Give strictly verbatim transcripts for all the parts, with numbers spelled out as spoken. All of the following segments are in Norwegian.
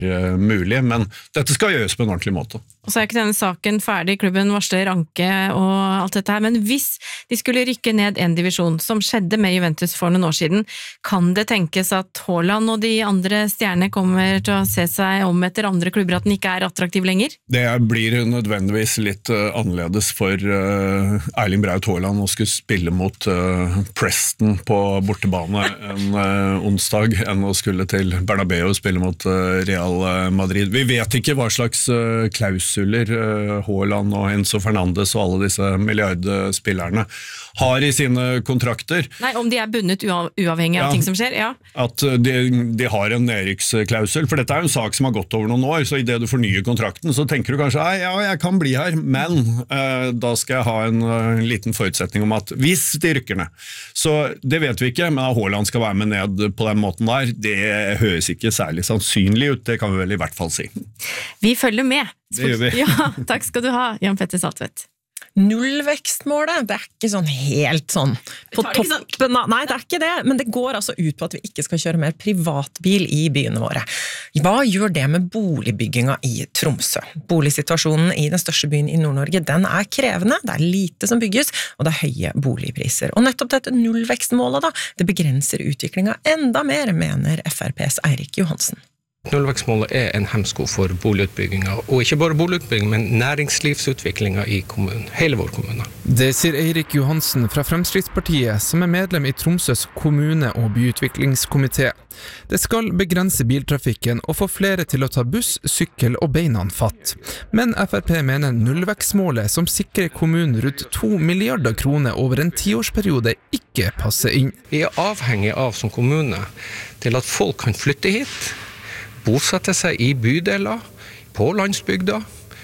mulig, men dette skal gjøres på en ordentlig måte. Og så er ikke denne saken ferdig, klubben varsler anke og alt dette her, men hvis de skulle rykke ned en divisjon, som skjedde med Juventus for noen år siden, kan det tenkes at Haaland og de andre stjernene kommer til å se seg om etter andre klubber, at den ikke er attraktiv lenger? Det blir nødvendigvis litt uh, annerledes for uh, Erling Braut Haaland å skulle spille mot uh, Preston på bortebane en uh, onsdag, enn å skulle til Bernabeu og spille mot uh, Real Madrid. Vi vet ikke hva slags uh, klausuler uh, Haaland og Enzo Fernandes og alle disse milliardspillerne har i sine kontrakter. Nei, om de er bundet uav uavhengig av ja, ting som skjer, ja. At de, de har en nedrykksklausul, for dette er jo en sak som har gått over noen år, så i det du fornyer kontrakten, så tenker du kanskje, ja, jeg kan bli her, men uh, da skal jeg ha en uh, liten forutsetning om at hvis de rykker ned. Så det vet vi ikke, men at Haaland skal være med ned på den måten der, det høres ikke særlig sannsynlig ut, det kan vi vel i hvert fall si. Vi følger med. Det gjør vi. Ja, takk skal du ha, Jan Petter Saltvedt. Nullvekstmålet, det er ikke sånn helt sånn på toppen av, nei det er ikke det, men det går altså ut på at vi ikke skal kjøre mer privatbil i byene våre. Hva gjør det med boligbygginga i Tromsø? Boligsituasjonen i den største byen i Nord-Norge, den er krevende, det er lite som bygges, og det er høye boligpriser. Og nettopp dette nullvekstmålet da, det begrenser utviklinga enda mer, mener F R P's Eirik Johansen. Nullvekstmålet er en hemsko for boligutbygginga, og ikke bare boligutbygging, men næringslivsutviklinga i kommunen, hele vår kommune. Det sier Eirik Johansen fra Fremskrittspartiet, som er medlem i Tromsøs kommune- og byutviklingskomité. Det skal begrense biltrafikken og få flere til å ta buss, sykkel og beina fatt. Men F R P mener nullvekstmålet, som sikrer kommunen rundt to milliarder kroner over en tiårsperiode, ikke passer inn. Vi er avhengig av som kommune til at folk kan flytte hit, bosette seg i bydeler, på landsbygda,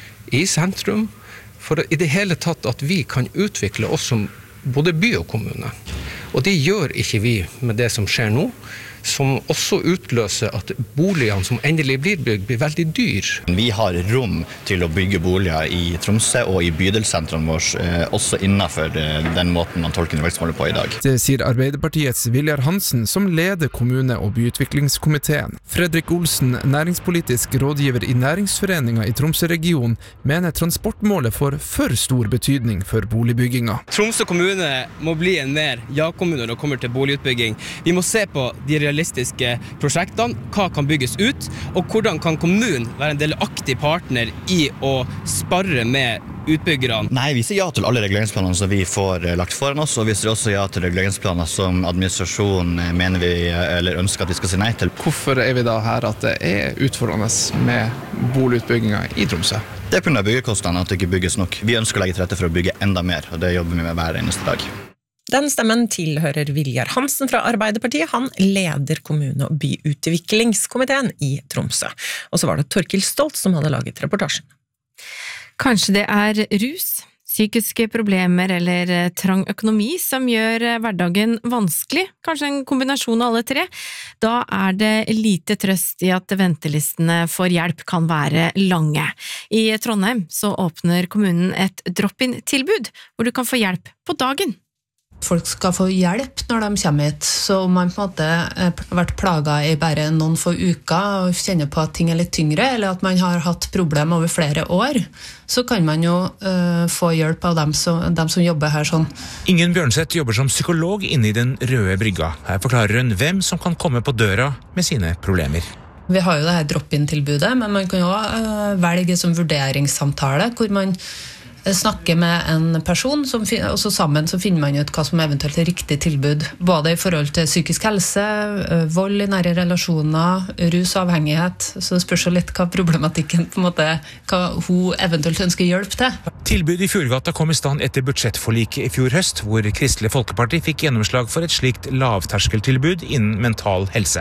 i sentrum, for i det hele tatt at vi kan utvikle oss som både by og kommune. Og det gjør ikke vi med det som skjer nå, som også utløser at boligene som endelig blir bygd, blir veldig dyr. Vi har rom til å bygge boliger i Tromsø og i bydelssentrene våre, eh, også innenfor den måten man tolker nullvekstmålet på i dag. Det sier Arbeiderpartiets Viljar Hansen, som leder kommune- og byutviklingskomiteen. Fredrik Olsen, næringspolitisk rådgiver i Næringsforeningen i Tromsø-regionen, mener transportmålet får for stor betydning for boligbygginga. Tromsø kommune må bli en mer ja-kommune når det kommer til boligutbygging. Vi må se på de realistiske prosjektene, hva kan bygges ut, og hvordan kan kommunen være en delaktig partner i å spare med utbyggerne? Nei, vi sier ja til alle reguleringsplanene som vi får lagt foran oss, og vi sier også ja til reguleringsplaner som administrasjonen mener vi, eller ønsker at vi skal si nei til. Hvorfor er vi da her at det er utfordrende med boligutbygginga i Tromsø? Det er på grunn av byggekostnadene at det ikke bygges nok. Vi ønsker å legge til rette for å bygge enda mer, og det jobber vi med hver eneste dag. Den stemmen tilhører Viljar Hansen fra Arbeiderpartiet. Han leder kommune- og byutviklingskomiteen i Tromsø. Og så var det Torkild Stolt som hadde laget reportasjen. Kanskje det er rus, psykiske problemer eller trang økonomi som gjør hverdagen vanskelig, kanskje en kombinasjon av alle tre. Da er det lite trøst i at ventelistene for hjelp kan være lange. I Trondheim så åpner kommunen et drop-in-tilbud, hvor du kan få hjelp på dagen. Folk skal få hjelp når de kommer hit, så om man på en måte har vært plaget i bare noen få uker og kjenner på at ting er litt tyngre, eller at man har hatt problem over flere år, så kan man jo uh, få hjelp av dem som, dem som jobber her sånn. Ingunn Bjørnseth jobber som psykolog inne i den røde brygga. Her forklarer hun hvem som kan komme på døra med sine problemer. Vi har jo det her drop-in-tilbudet, men man kan jo uh, velge som vurderingssamtale, hvor man snakke med en person, som, og så sammen så finner man ut hva som eventuelt er riktig tilbud, både i forhold til psykisk helse, vold i nære relasjoner, rus og avhengighet, så det spørs jo litt hva problematikken, på en måte, hva hun eventuelt ønsker hjelp til. Tilbud i Fjordgata kom i stand etter budsjettforlik i fjor høst, hvor Kristelig Folkeparti fikk gjennomslag for et slikt lavterskeltilbud innen mental helse.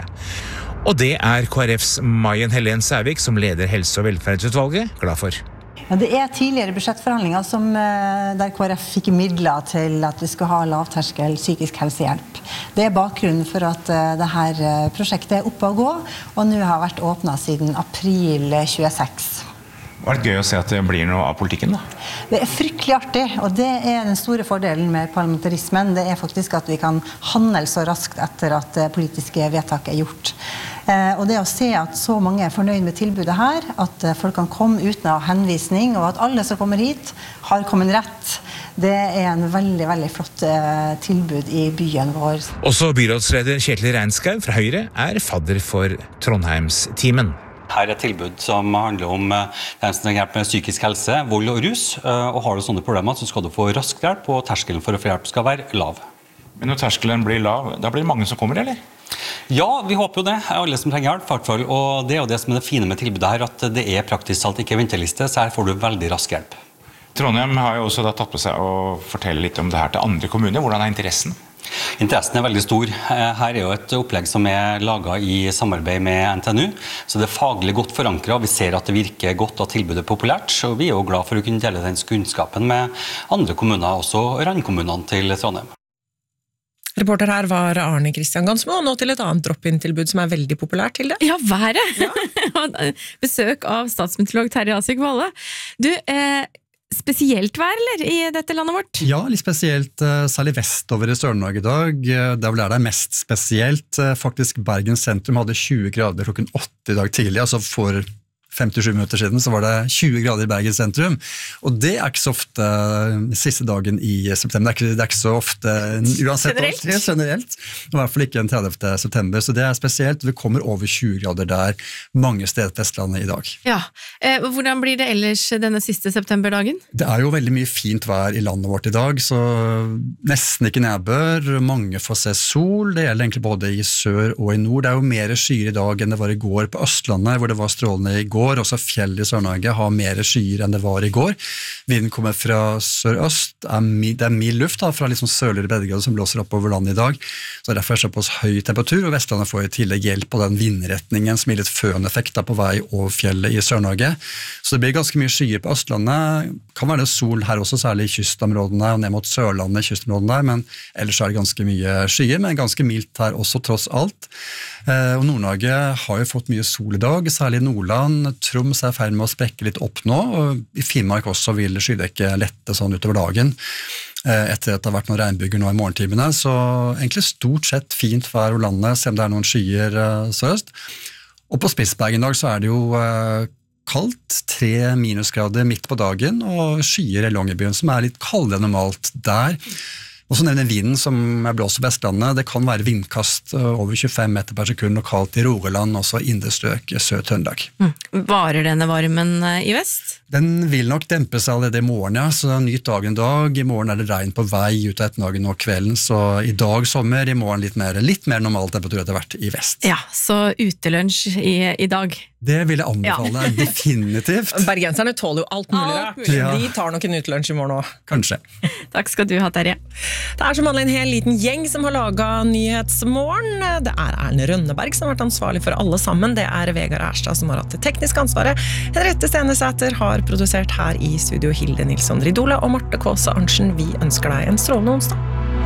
Og det er K R F's Mayen Helen Sævik, som leder Helse- og velferdsutvalget, glad for. Ja, det er tidligere budsjettforhandlinger som, der K R F fikk midler til at vi skal ha lavterskel psykisk helsehjelp. Det er bakgrunnen for at dette prosjektet er oppe å gå, og nå har vært åpnet siden april tjueseks. Var det gøy å se at det blir noe av politikken da? Det er fryktelig artig, og det er den store fordelen med parlamentarismen. Det er faktisk at vi kan handle så raskt etter at politiske vedtak er gjort. Og det å se at så mange er fornøyd med tilbudet her, at folk kan komme uten å ha henvisning, og at alle som kommer hit har kommet rett, det er en veldig, veldig flott tilbud i byen vår. Også byrådsleder Kjetil Reinskau fra Høyre er fadder for Trondheimsteamen. Her er et tilbud som handler om dem som trenger hjelp med psykisk helse, vold og rus, og har du sånne problemer så skal du få rask hjelp, og terskelen for å få hjelp skal være lav. Men når terskelen blir lav, da blir det mange som kommer, eller? Ja, vi håper jo det. Alle som trenger hjelp, faktisk. Og det er jo det som er det fine med tilbudet her, at det er praktisk talt ikke venteliste, så her får du veldig rask hjelp. Trondheim har jo også da tatt på seg å fortelle litt om det her til andre kommuner. Hvordan er interessen? Interessen er veldig stor. Her er jo et opplegg som er laget i samarbeid med N T N U, så det er faglig godt forankret. Vi ser at det virker godt og tilbudet er populært, og vi er jo glad for å kunne dele den kunnskapen med andre kommuner, også randkommunene til Trondheim. Reporter her var Arne Kristian Gansmo, og nå til et annet drop-in-tilbud som er veldig populært til det. Ja, været! Ja. Besøk av statsmeteorolog Terje Asvik Valle. Du, eh, spesielt vær, eller, i dette landet vårt? Ja, litt spesielt, særlig vestover i Sør-Norge i dag. Det er vel der det er mest spesielt. Faktisk Bergen sentrum hadde tjue grader klokken åtte i dag tidlig, altså for femtisju minutter siden så var det tjue grader i Bergen sentrum, og det er ikke så ofte siste dagen i september, det er ikke, det er ikke så ofte uansett generelt. År, generelt, i hvert fall ikke den tredivte september, så det er spesielt, vi kommer over tjue grader der mange steder på Vestlandet i dag. Ja, eh, hvordan blir det ellers denne siste septemberdagen? Det er jo veldig mye fint vær i landet vårt i dag, så nesten ikke nedbør, mange får se sol, det gjelder egentlig både i sør og i nord, det er jo mer skyer i dag enn det var i går på Østlandet, hvor det var strålende i går, også fjell i Sør-Norge har mer skyer enn det var i går. Vinden kommer fra sør-øst, det er mild luft da, fra liksom sørligere breddegrader som blåser opp over landet i dag, så derfor er det såpass høy temperatur, og Vestlandet får i tillegg hjelp på den vindretningen som gir litt føneffekt på vei over fjellet i Sør-Norge. Så det blir ganske mye skyer på Østlandet, kan være det sol her også, særlig i kystområdene og ned mot Sørlandet, kystområdene der, men ellers er det ganske mye skyer, men ganske mildt her også tross alt. Og Nord-Norge har jo fått mye sol i dag, særlig i Nordland. Troms er i ferd med å sprekke litt opp nå, og i Finnmark også vil skydekket lette sånn utover dagen, etter at det har vært noen regnbyger nå i morgentimene, så egentlig stort sett fint vær over landet, se om det er noen skyer sørøst. Og på Spitsbergen i dag så er det jo kaldt, tre minusgrader midt på dagen, og skyer i Longyearbyen som er litt kaldere enn normalt der. Og så nevner vinden som er blåst på Vestlandet, det kan være vindkast over tjuefem meter per sekund og kaldt i Rogaland, også indre strøk, Sør-Trøndelag. Mm. Varer denne varmen i vest? Den vil nok dempe seg allerede i morgen, ja, så nyt dagen i dag. I morgen er det regn på vei ut av ettermiddagen og kvelden, så i dag sommer, i morgen litt mer, litt mer normal temperatur etter hvert i vest. Ja, så utelunsj i, i dag. Det vil jeg anbefale, ja. Definitivt. Bergenserne tåler jo alt mulig rart. Ja. De tar nok en utelunsj i morgen også. Kanskje. Takk skal du ha, Terje. Det er som vanlig en hel liten gjeng som har laget Nyhetsmorgen. Det er Erlend Rønneberg som har vært ansvarlig for alle sammen. Det er Vegard Erstad som har hatt det tekniske ansvaret. Henriette Stenesæter har produsert her i studio. Hilde Nilsson Ridola og Marte Kåse Arntzen. Vi ønsker deg en strålende onsdag.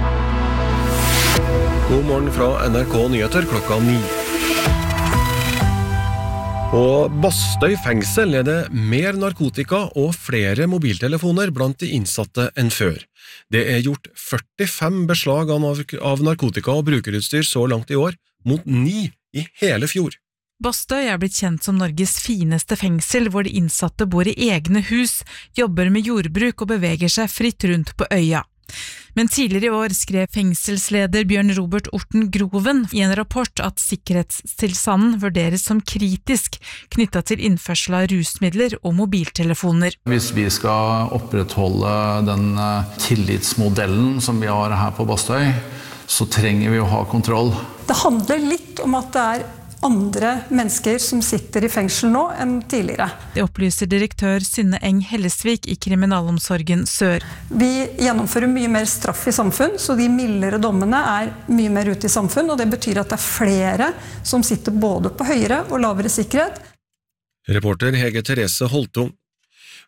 God morgen fra N R K Nyheter klokka ni. Og Bastøy fengsel er det mer narkotika og flere mobiltelefoner blant de innsatte enn før. Det er gjort førtifem beslag av narkotika og brukerutstyr så langt i år, mot ni i hele fjor. Bastøy er blitt kjent som Norges fineste fengsel, hvor de innsatte bor i egne hus, jobber med jordbruk og beveger seg fritt rundt på øya. Men tidligere i år skrev fengselsleder Bjørn Robert Orten Groven i en rapport at sikkerhetstilstanden vurderes som kritisk knyttet til innførsel av rusmidler og mobiltelefoner. Hvis vi skal opprettholde den tillitsmodellen som vi har her på Bastøy, så trenger vi å ha kontroll. Det handler litt om at det er andre mennesker som sitter i fengsel nå enn tidligere. Det opplyser direktør Synne Eng Hellesvik i Kriminalomsorgen Sør. Vi gjennomfører mye mer straff i samfunn, så de mildere dommene er mye mer ute i samfunn, og det betyr at det er flere som sitter både på høyere og lavere sikkerhet. Reporter Hege Therese Holtung.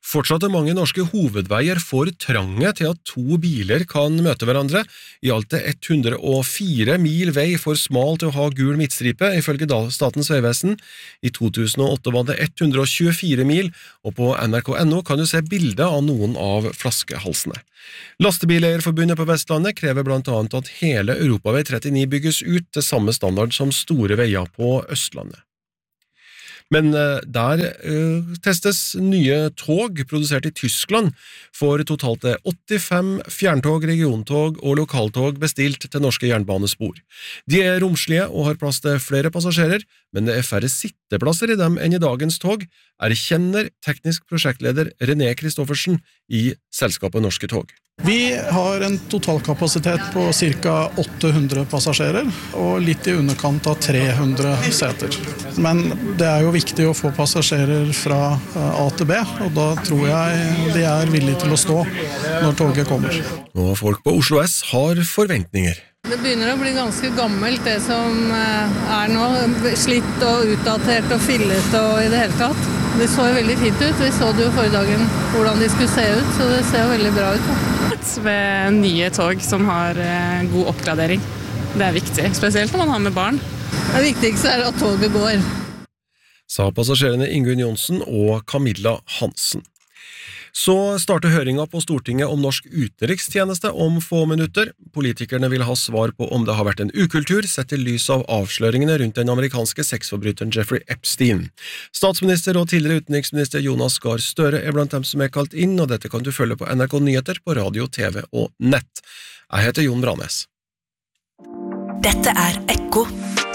Fortsatt er mange norske hovedveier for trange til at to biler kan møte hverandre. I alt er ett hundre og fire mil vei for smal til å ha gul midtstripe, ifølge Statens vegvesen. I to tusen og åtte var det ett hundre og tjuefire mil, og på N R K punktum N O kan du se bilder av noen av flaskehalsene. Lastebileierforbundet på Vestlandet krever blant annet at hele Europavei trettini bygges ut til samme standard som store veier på Østlandet. Men der uh, testes nye tog produsert i Tyskland for totalt åttifem fjerntog, regiontog og lokaltog bestilt til norske jernbanespor. De er romslige og har plass til flere passasjerer, men det er færre sitteplasser i dem enn i dagens tog, erkjenner teknisk prosjektleder René Kristoffersen i selskapet Norske Tog. Vi har en totalkapasitet på ca. åtte hundre passasjerer og litt i underkant av tre hundre seter. Men det er jo viktig å få passasjerer fra A til B, og da tror jeg de er villige til å stå når toget kommer. Og folk på Oslo S har forventninger. Det begynner å bli ganske gammelt det som er nå, slitt og utdatert og fillet og i det hele tatt. Det så jo veldig fint ut, vi så det jo forrige dagen hvordan de skulle se ut, så det ser jo veldig bra ut. Ved nye tog som har god oppgradering. Det er viktig, spesielt når man har med barn. Det viktigste er at toget går. Sa passasjerene Ingunn Johnsen og Camilla Hansen. Så starter høringa på Stortinget om norsk utenrikstjeneste om få minutter. Politikerne vil ha svar på om det har vært en ukultur, sett i lys av avsløringene rundt den amerikanske sexforbryteren Jeffrey Epstein. Statsminister og tidligere utenriksminister Jonas Gahr Støre er blant dem som er kalt inn, og dette kan du følge på N R K Nyheter på radio, T V og nett. Jeg heter Jon Branes. Dette er Ekko.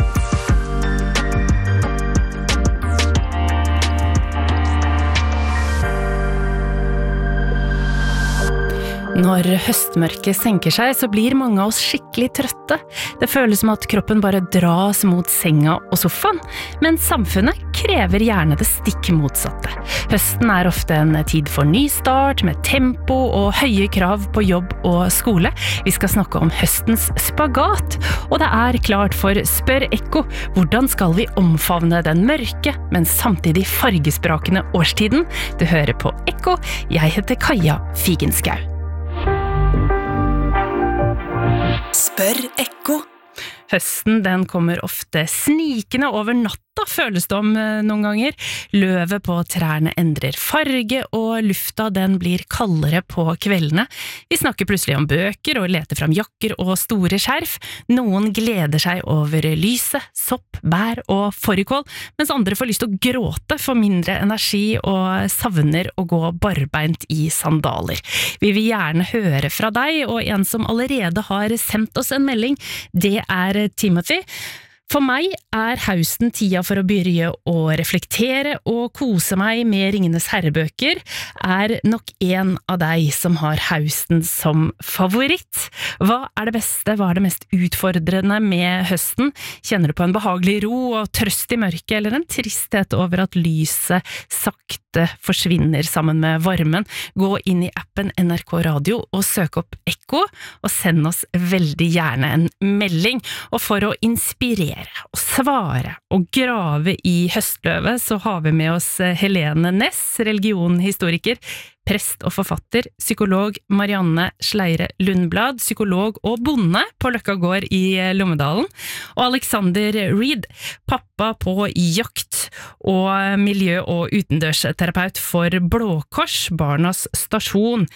Når høstmørket senker seg, så blir mange av oss skikkelig trøtte. Det føles som at kroppen bare dras mot senga og sofaen, men samfunnet krever gjerne det stikk motsatte. Høsten er ofte en tid for ny start, med tempo og høye krav på jobb og skole. Vi skal snakke om høstens spagat, og det er klart for Spør Ekko, hvordan skal vi omfavne den mørke, men samtidig fargesprakende årstiden? Du hører på Ekko, jeg heter Kaja Figenschou. Spør Ekko. Høsten den kommer ofte snikende over natta, føles det om noen ganger. Løvet på trærne endrer farge, og lufta den blir kaldere på kveldene. Vi snakker plutselig om bøker og leter fram jakker og store skjerf. Noen gleder seg over lyset, sopp, bær og fårikål, mens andre får lyst til å gråte for mindre energi og savner å gå barbeint i sandaler. Vi vil gjerne høre fra deg, og en som allerede har sendt oss en melding, det er Timothy. For meg er høsten tida for å begynne å reflektere og kose meg med Ringenes herrebøker, er nok en av deg som har høsten som favoritt. Hva er det beste, hva er det mest utfordrende med høsten? Kjenner du på en behagelig ro og trøst i mørket, eller en tristhet over at lyset sakte forsvinner sammen med varmen? Gå inn i appen N R K Radio og søk opp Ekko, og send oss veldig gjerne en melding. Og for å inspirere og svare og grave i høstløvet, så har vi med oss Helene Næss, religionhistoriker, prest og forfatter, psykolog Marianne Sleire Lundblad, psykolog og bonde på Løkka gård i Lommedalen, og Alexander Reed, pappa på jakt og miljø- og utendørsterapeut for Blå Kors, Barnas Stasjon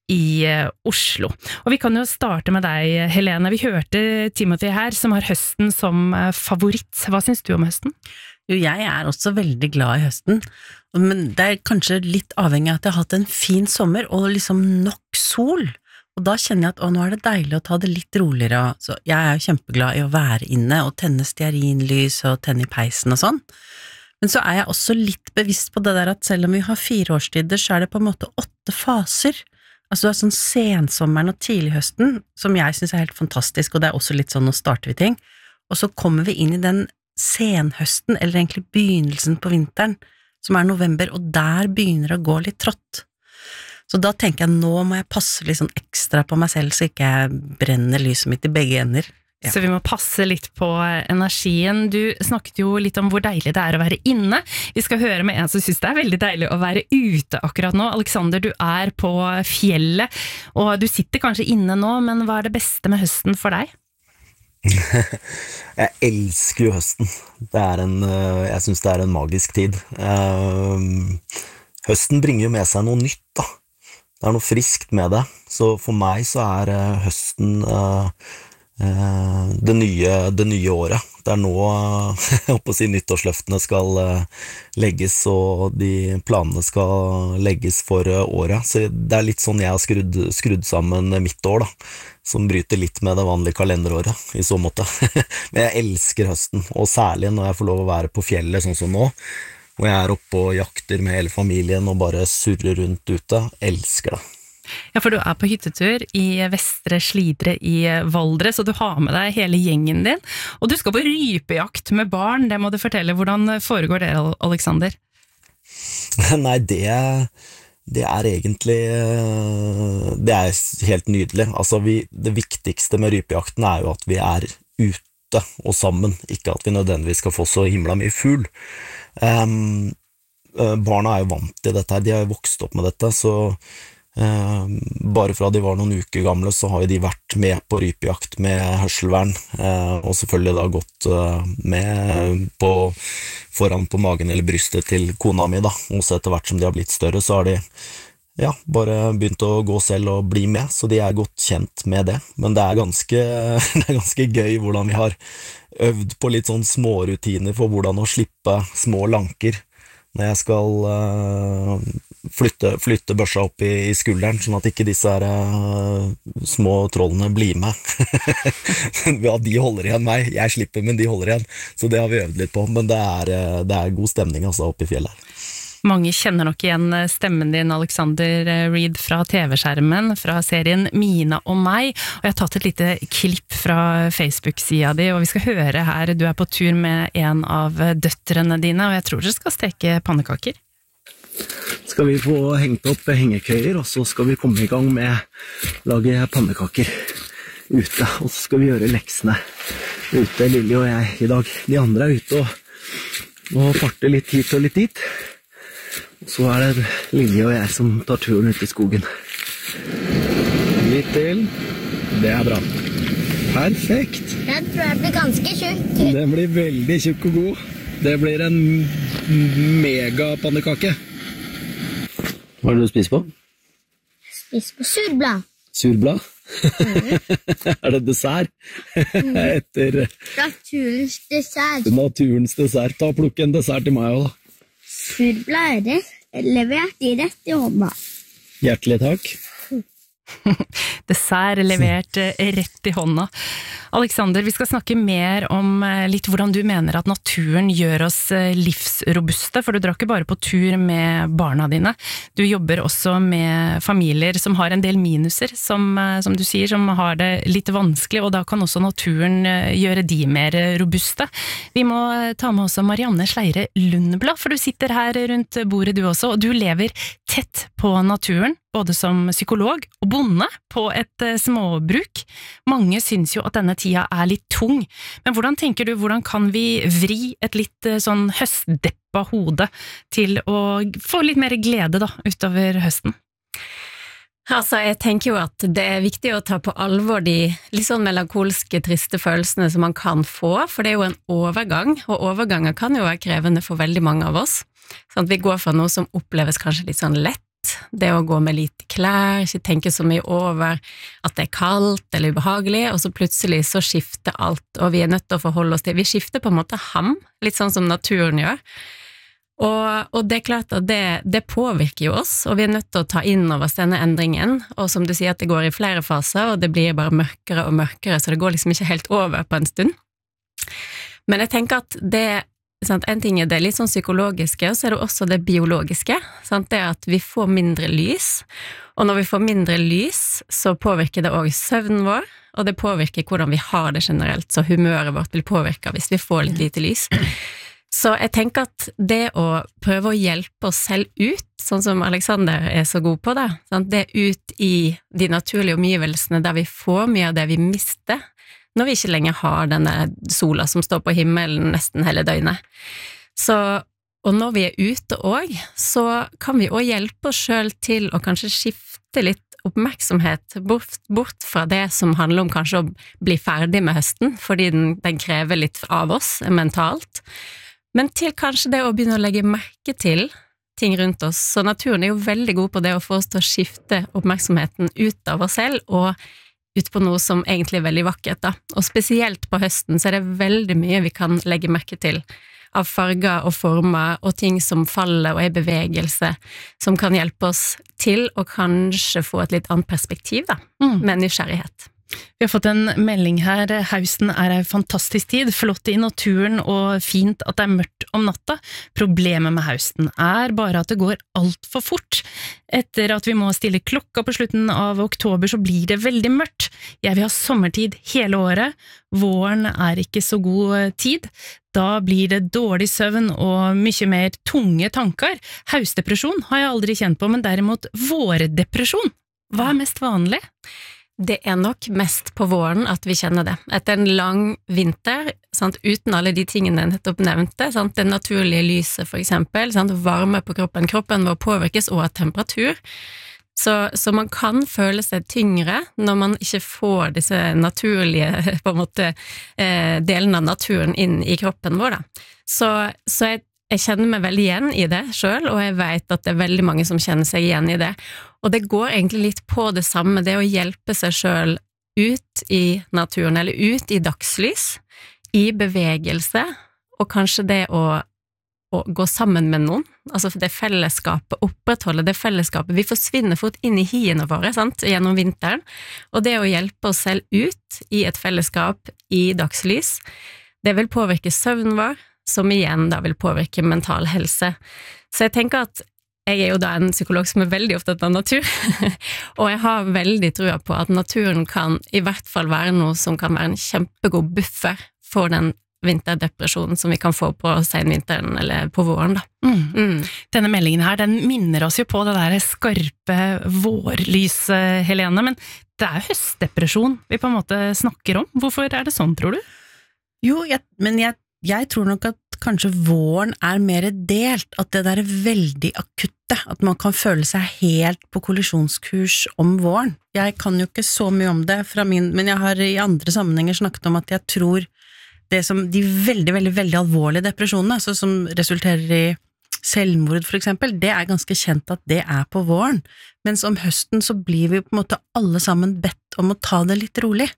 i Oslo. Og vi kan jo starte med deg, Helene. Vi hørte Timothy her, som har høsten som favoritt. Hva synes du om høsten? Jo, jeg er også veldig glad i høsten, men det er kanskje litt avhengig av at jeg har hatt en fin sommer og liksom nok sol, og da kjenner jeg at å, nå er det deilig å ta det litt roligere. Så jeg er jo kjempeglad i å være inne og tenne stearinlys og tenne i peisen og sånn. Men så er jeg også litt bevisst på det der at selv om vi har fire årstider, så er det på en måte åtte faser. Altså det er sånn sensommeren og tidlighøsten, som jeg synes er helt fantastisk, og det er også litt sånn, nå starter vi ting, og så kommer vi inn i den senhøsten, eller egentlig begynnelsen på vinteren, som er november, og der begynner det å gå litt trått. Så da tenker jeg, nå må jeg passe litt sånn ekstra på meg selv, så ikke jeg brenner lyset mitt i begge ender. Så vi må passe litt på energien. Du snakket jo litt om hvor deilig det er å være inne. Vi skal høre med en som synes det er veldig deilig å være ute akkurat nå. Alexander, du er på fjellet, og du sitter kanskje inne nå, men hva er det beste med høsten for deg? Jeg elsker jo høsten. Det er en, jeg synes det er en magisk tid. Høsten bringer jo med seg noe nytt da. Det er noe friskt med det. Så for meg så er høsten det nye, det nye året. Det er nå, jeg håper å si, nyttårsløftene skal legges, og de planene skal legges for året. Så det er litt sånn jeg har skrudd, skrudd sammen mitt år da, som bryter litt med det vanlige kalenderåret i så måte. Men jeg elsker høsten, og særlig når jeg får lov å være på fjellet sånn som nå, og jeg er oppe og jakter med hele familien og bare surrer rundt ute. Elsker det. Ja, for du er på hyttetur i Vestre Slidre i Valdres, og du har med deg hele gjengen din, og du skal på rypejakt med barn. Det må du fortelle. Hvordan foregår det, Alexander? Nei, det, det er egentlig det er helt nydelig. Altså, vi, det viktigste med rypejakten er jo at vi er ute og sammen, ikke at vi nødvendigvis skal få så himla mye fugl. Um, barna er jo vant til dette her, de har jo vokst opp med dette, så Uh, bare fra de var noen uker gamle så har jo de vært med på rypejakt med hørselvern, uh, og selvfølgelig da gått uh, med på, foran på magen eller brystet til kona mi da, og så etter hvert som de har blitt større så har de ja, bare begynt å gå selv og bli med, så de er godt kjent med det, men det er ganske, det er ganske gøy hvordan vi har øvd på litt sånn små rutiner for hvordan å slippe små lanker når jeg skal uh, flytte, flytte børsa opp i, i skulderen, sånn at ikke disse her, uh, små trollene blir med. Ja, de holder igjen meg, jeg slipper, men de holder igjen. Så det har vi øvd litt på, men det er, det er god stemning altså, oppe i fjellet. Mange kjenner nok igjen stemmen din, Alexander Reed, fra T V-skjermen, fra serien Mina og meg, og jeg har tatt et lite klipp fra Facebook-sida di, og vi skal høre her, du er på tur med en av døtrene dine, og jeg tror dere skal steke pannekaker. Skal vi få hengt opp hengekøyer, og så skal vi komme i gang med lage pannekaker ute, og så skal vi gjøre leksene ute, Lilly og jeg i dag. De andre er ute og, og farter litt hit og litt dit. Så er det Lilly og jeg som tar turen ut i skogen. Litt til. Det er bra. Perfekt. Jeg tror jeg blir ganske tjukk. Den blir veldig tjukk og god. Det blir en megapannekake. Hva er det du spiser på? Jeg spiser på surblad. Surblad? Mm. Er det dessert? Mm. Etter naturens dessert. Naturens dessert. Ta og plukk en dessert til meg også da. Surblad er levert i rett i hånda. Hjertelig takk. Dessert levert rett i hånda. Alexander, vi skal snakke mer om litt hvordan du mener at naturen gjør oss livsrobuste, for du drar ikke bare på tur med barna dine. Du jobber også med familier som har en del minuser, som, som du sier, som har det litt vanskelig, og da kan også naturen gjøre de mer robuste. Vi må ta med også Marianne Sleire Lundblad, for du sitter her rundt bordet du også, og du lever tett på naturen, både som psykolog og bonde på et småbruk. Mange syns jo at denne tida er litt tung, men hvordan tenker du, hvordan kan vi vri et litt sånn høstdeppa hode til å få litt mer glede da, utover høsten? Altså, jeg tenker jo at det er viktig å ta på alvor de litt sånn melankolske, triste følelsene som man kan få, for det er jo en overgang, og overganger kan jo være krevende for veldig mange av oss. Sånn at vi går fra noe som oppleves kanskje litt sånn lett, det å gå med lite klær, ikke tenke så mye over at det er kaldt eller ubehagelig, og så plutselig så skifter alt, og vi er nødt til å forholde oss til, vi skifter på en måte ham, litt sånn som naturen gjør, og, og det er klart at det, det påvirker jo oss, og vi er nødt til å ta inn over oss denne endringen, og som du sier at det går i flere faser, og det blir bare mørkere og mørkere, så det går liksom ikke helt over på en stund. Men jeg tenker at det Sant? En ting er det litt sånn psykologiske, og så er det også det biologiske. Sant? Det er at vi får mindre lys, og når vi får mindre lys, så påvirker det også søvnen vår, og det påvirker hvordan vi har det generelt, så humøret vårt vil påvirke hvis vi får litt lite lys. Så jeg tenker at det å prøve å hjelpe oss selv ut, sånn som Alexander er så god på det, sant? Det ut i de naturlige omgivelsene der vi får mye av det vi mister, når vi ikke lenger har denne sola som står på himmelen nesten hele døgnet. Så, og når vi er ute også, så kan vi også hjelpe oss selv til å kanskje skifte litt oppmerksomhet bort, bort fra det som handler om kanskje å bli ferdig med høsten, fordi den, den krever litt av oss mentalt, men til kanskje det å begynne å legge merke til ting rundt oss. Så naturen er jo veldig god på det å få oss til å skifte oppmerksomheten ut av oss selv og ut på noe som egentlig er veldig vakkert da. Og spesielt på høsten så er det veldig mye vi kan legge merke til av farger og former og ting som faller og er bevegelse, som kan hjelpe oss til å kanskje få et litt annet perspektiv da, mm. med nysgjerrighet. Vi har fått en melding her, høsten er en fantastisk tid, flott i naturen og fint at det er mørkt om natta. Problemet med høsten er bare at det går alt for fort. Etter at vi må stille klokka på slutten av oktober så blir det veldig mørkt. Jeg vil ha sommertid hele året, våren er ikke så god tid. Da blir det dårlig søvn og mye mer tunge tanker. Høstdepresjon har jeg aldri kjent på, men derimot vårdepresjon. Hva er mest vanlig? Det er nok mest på våren at vi kjenner det. Etter en lang vinter, sant, uten alle de tingene jeg nettopp nevnte, sant, det naturlige lyset for eksempel, sant, varme på kroppen, kroppen vår påvirkes også av temperatur, så, så man kan føle seg tyngre når man ikke får disse naturlige på en måte, eh, delene av naturen inn i kroppen vår. Da. Så, så jeg Jeg kjenner meg veldig igjen i det selv, og jeg vet at det er veldig mange som kjenner seg igjen i det. Og det går egentlig litt på det samme, det å hjelpe seg selv ut i naturen, eller ut i dagslys, i bevegelse, og kanskje det å, å gå sammen med noen, altså det fellesskapet, opprettholde det fellesskapet. Vi forsvinner fort inn i hiene våre, sant, gjennom vinteren, og det å hjelpe oss selv ut i et fellesskap i dagslys, det vil påvirke søvnen vår, som igjen da vil påvirke mental helse. Så jeg tenker at jeg er jo da en psykolog som er veldig opptatt av natur, og jeg har veldig trua på at naturen kan i hvert fall være noe som kan være en kjempegod buffer for den vinterdepresjonen som vi kan få på senvinteren eller på våren da. Mm. Mm. Denne meldingen her, den minner oss jo på det der skarpe vårlyset, Helene, men det er høstdepresjon vi på en måte snakker om. Hvorfor er det sånn, tror du? Jo, jeg, men jeg Jeg tror nok at kanskje våren er mer delt, at det der er veldig akutte, at man kan føle seg helt på kollisjonskurs om våren. Jeg kan jo ikke så mye om det fra min, men jeg har i andre sammenhenger snakket om at jeg tror det som de veldig, veldig, veldig alvorlige depresjonene, altså som resulterer i selvmord for eksempel, det er ganske kjent at det er på våren, mens om høsten så blir vi på en måte alle sammen bedt om å ta det litt rolig.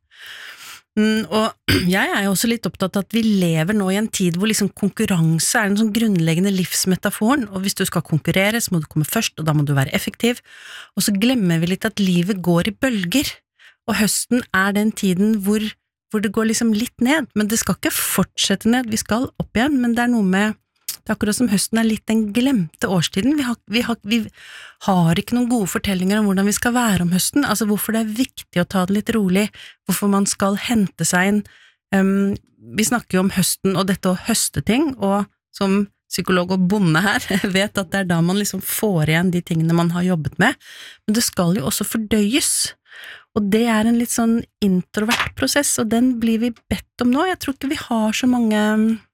Mm, og jeg er jo også litt opptatt av at vi lever nå i en tid hvor liksom konkurranse er en sånn grunnleggende livsmetaforen, og hvis du skal konkurrere så må du komme først, og da må du være effektiv, og så glemmer vi litt at livet går i bølger, og høsten er den tiden hvor, hvor det går liksom litt ned, men det skal ikke fortsette ned, vi skal opp igjen, men det er noe med det er akkurat som høsten er litt den glemte årstiden. Vi har, vi, har, vi har ikke noen gode fortellinger om hvordan vi skal være om høsten, altså hvorfor det er viktig å ta det litt rolig, hvorfor man skal hente seg inn. Um, vi snakker jo om høsten og dette å høste ting, og som psykolog og bonde her vet at det er da man liksom får igjen de tingene man har jobbet med, men det skal jo også fordøyes. Og det er en litt sånn introvert prosess, og den blir vi bedt om nå. Jeg tror ikke vi har så mange...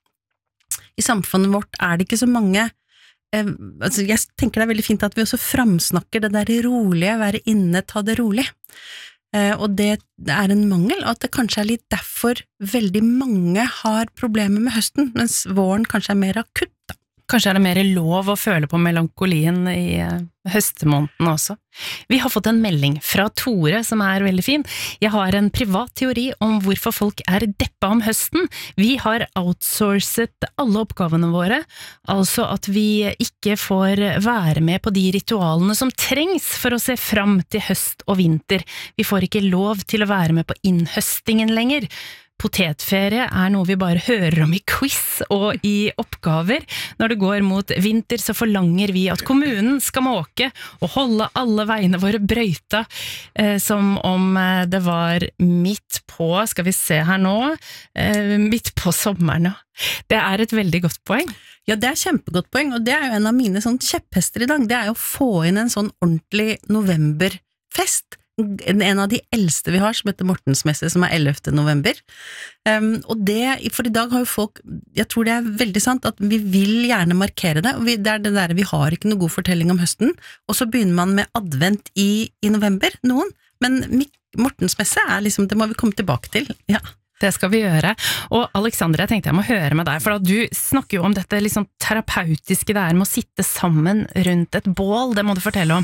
I samfunnet vårt er det ikke så mange, eh, altså jeg tenker det er veldig fint at vi også framsnakker det der rolige, være inne, ta det rolig. Eh, og det, det er en mangel, og at det kanskje er litt derfor veldig mange har problemer med høsten, mens våren kanskje er mer akutt da. Kanskje er det mer lov å føle på melankolien i uh, høstemåneden også. Vi har fått en melding fra Tore som er veldig fin. Jeg har en privat teori om hvorfor folk er deppa om høsten. Vi har outsourcet alle oppgavene våre, altså at vi ikke får være med på de ritualene som trengs for å se fram til høst og vinter. Vi får ikke lov til å være med på innhøstingen lenger. Potetferie er noe vi bare hører om i quiz og i oppgaver. Når det går mot vinter så forlanger vi at kommunen skal måke og holde alle veiene våre brøyta, eh, som om det var midt på, skal vi se her nå, eh, midt på sommeren. Det er et veldig godt poeng. Ja, det er kjempegodt poeng, og det er jo en av mine sånn kjepphester i dag. Det er jo å få inn en sånn ordentlig novemberfest. en av de eldste vi har, som heter Mortensmesse, som er ellevte november. Um, og det, for i dag har jo folk, jeg tror det er veldig sant, at vi vil gjerne markere det, og vi, det er det der, vi har ikke noe god fortelling om høsten, og så begynner man med advent i, i november, noen, men Mortensmesse er liksom, det må vi komme tilbake til, ja. Det skal vi gjøre. Og Alexandra, jeg tenkte jeg må høre med deg, for at du snakker jo om dette liksom terapeutiske det er med å sitte sammen rundt et bål, det må du fortelle om.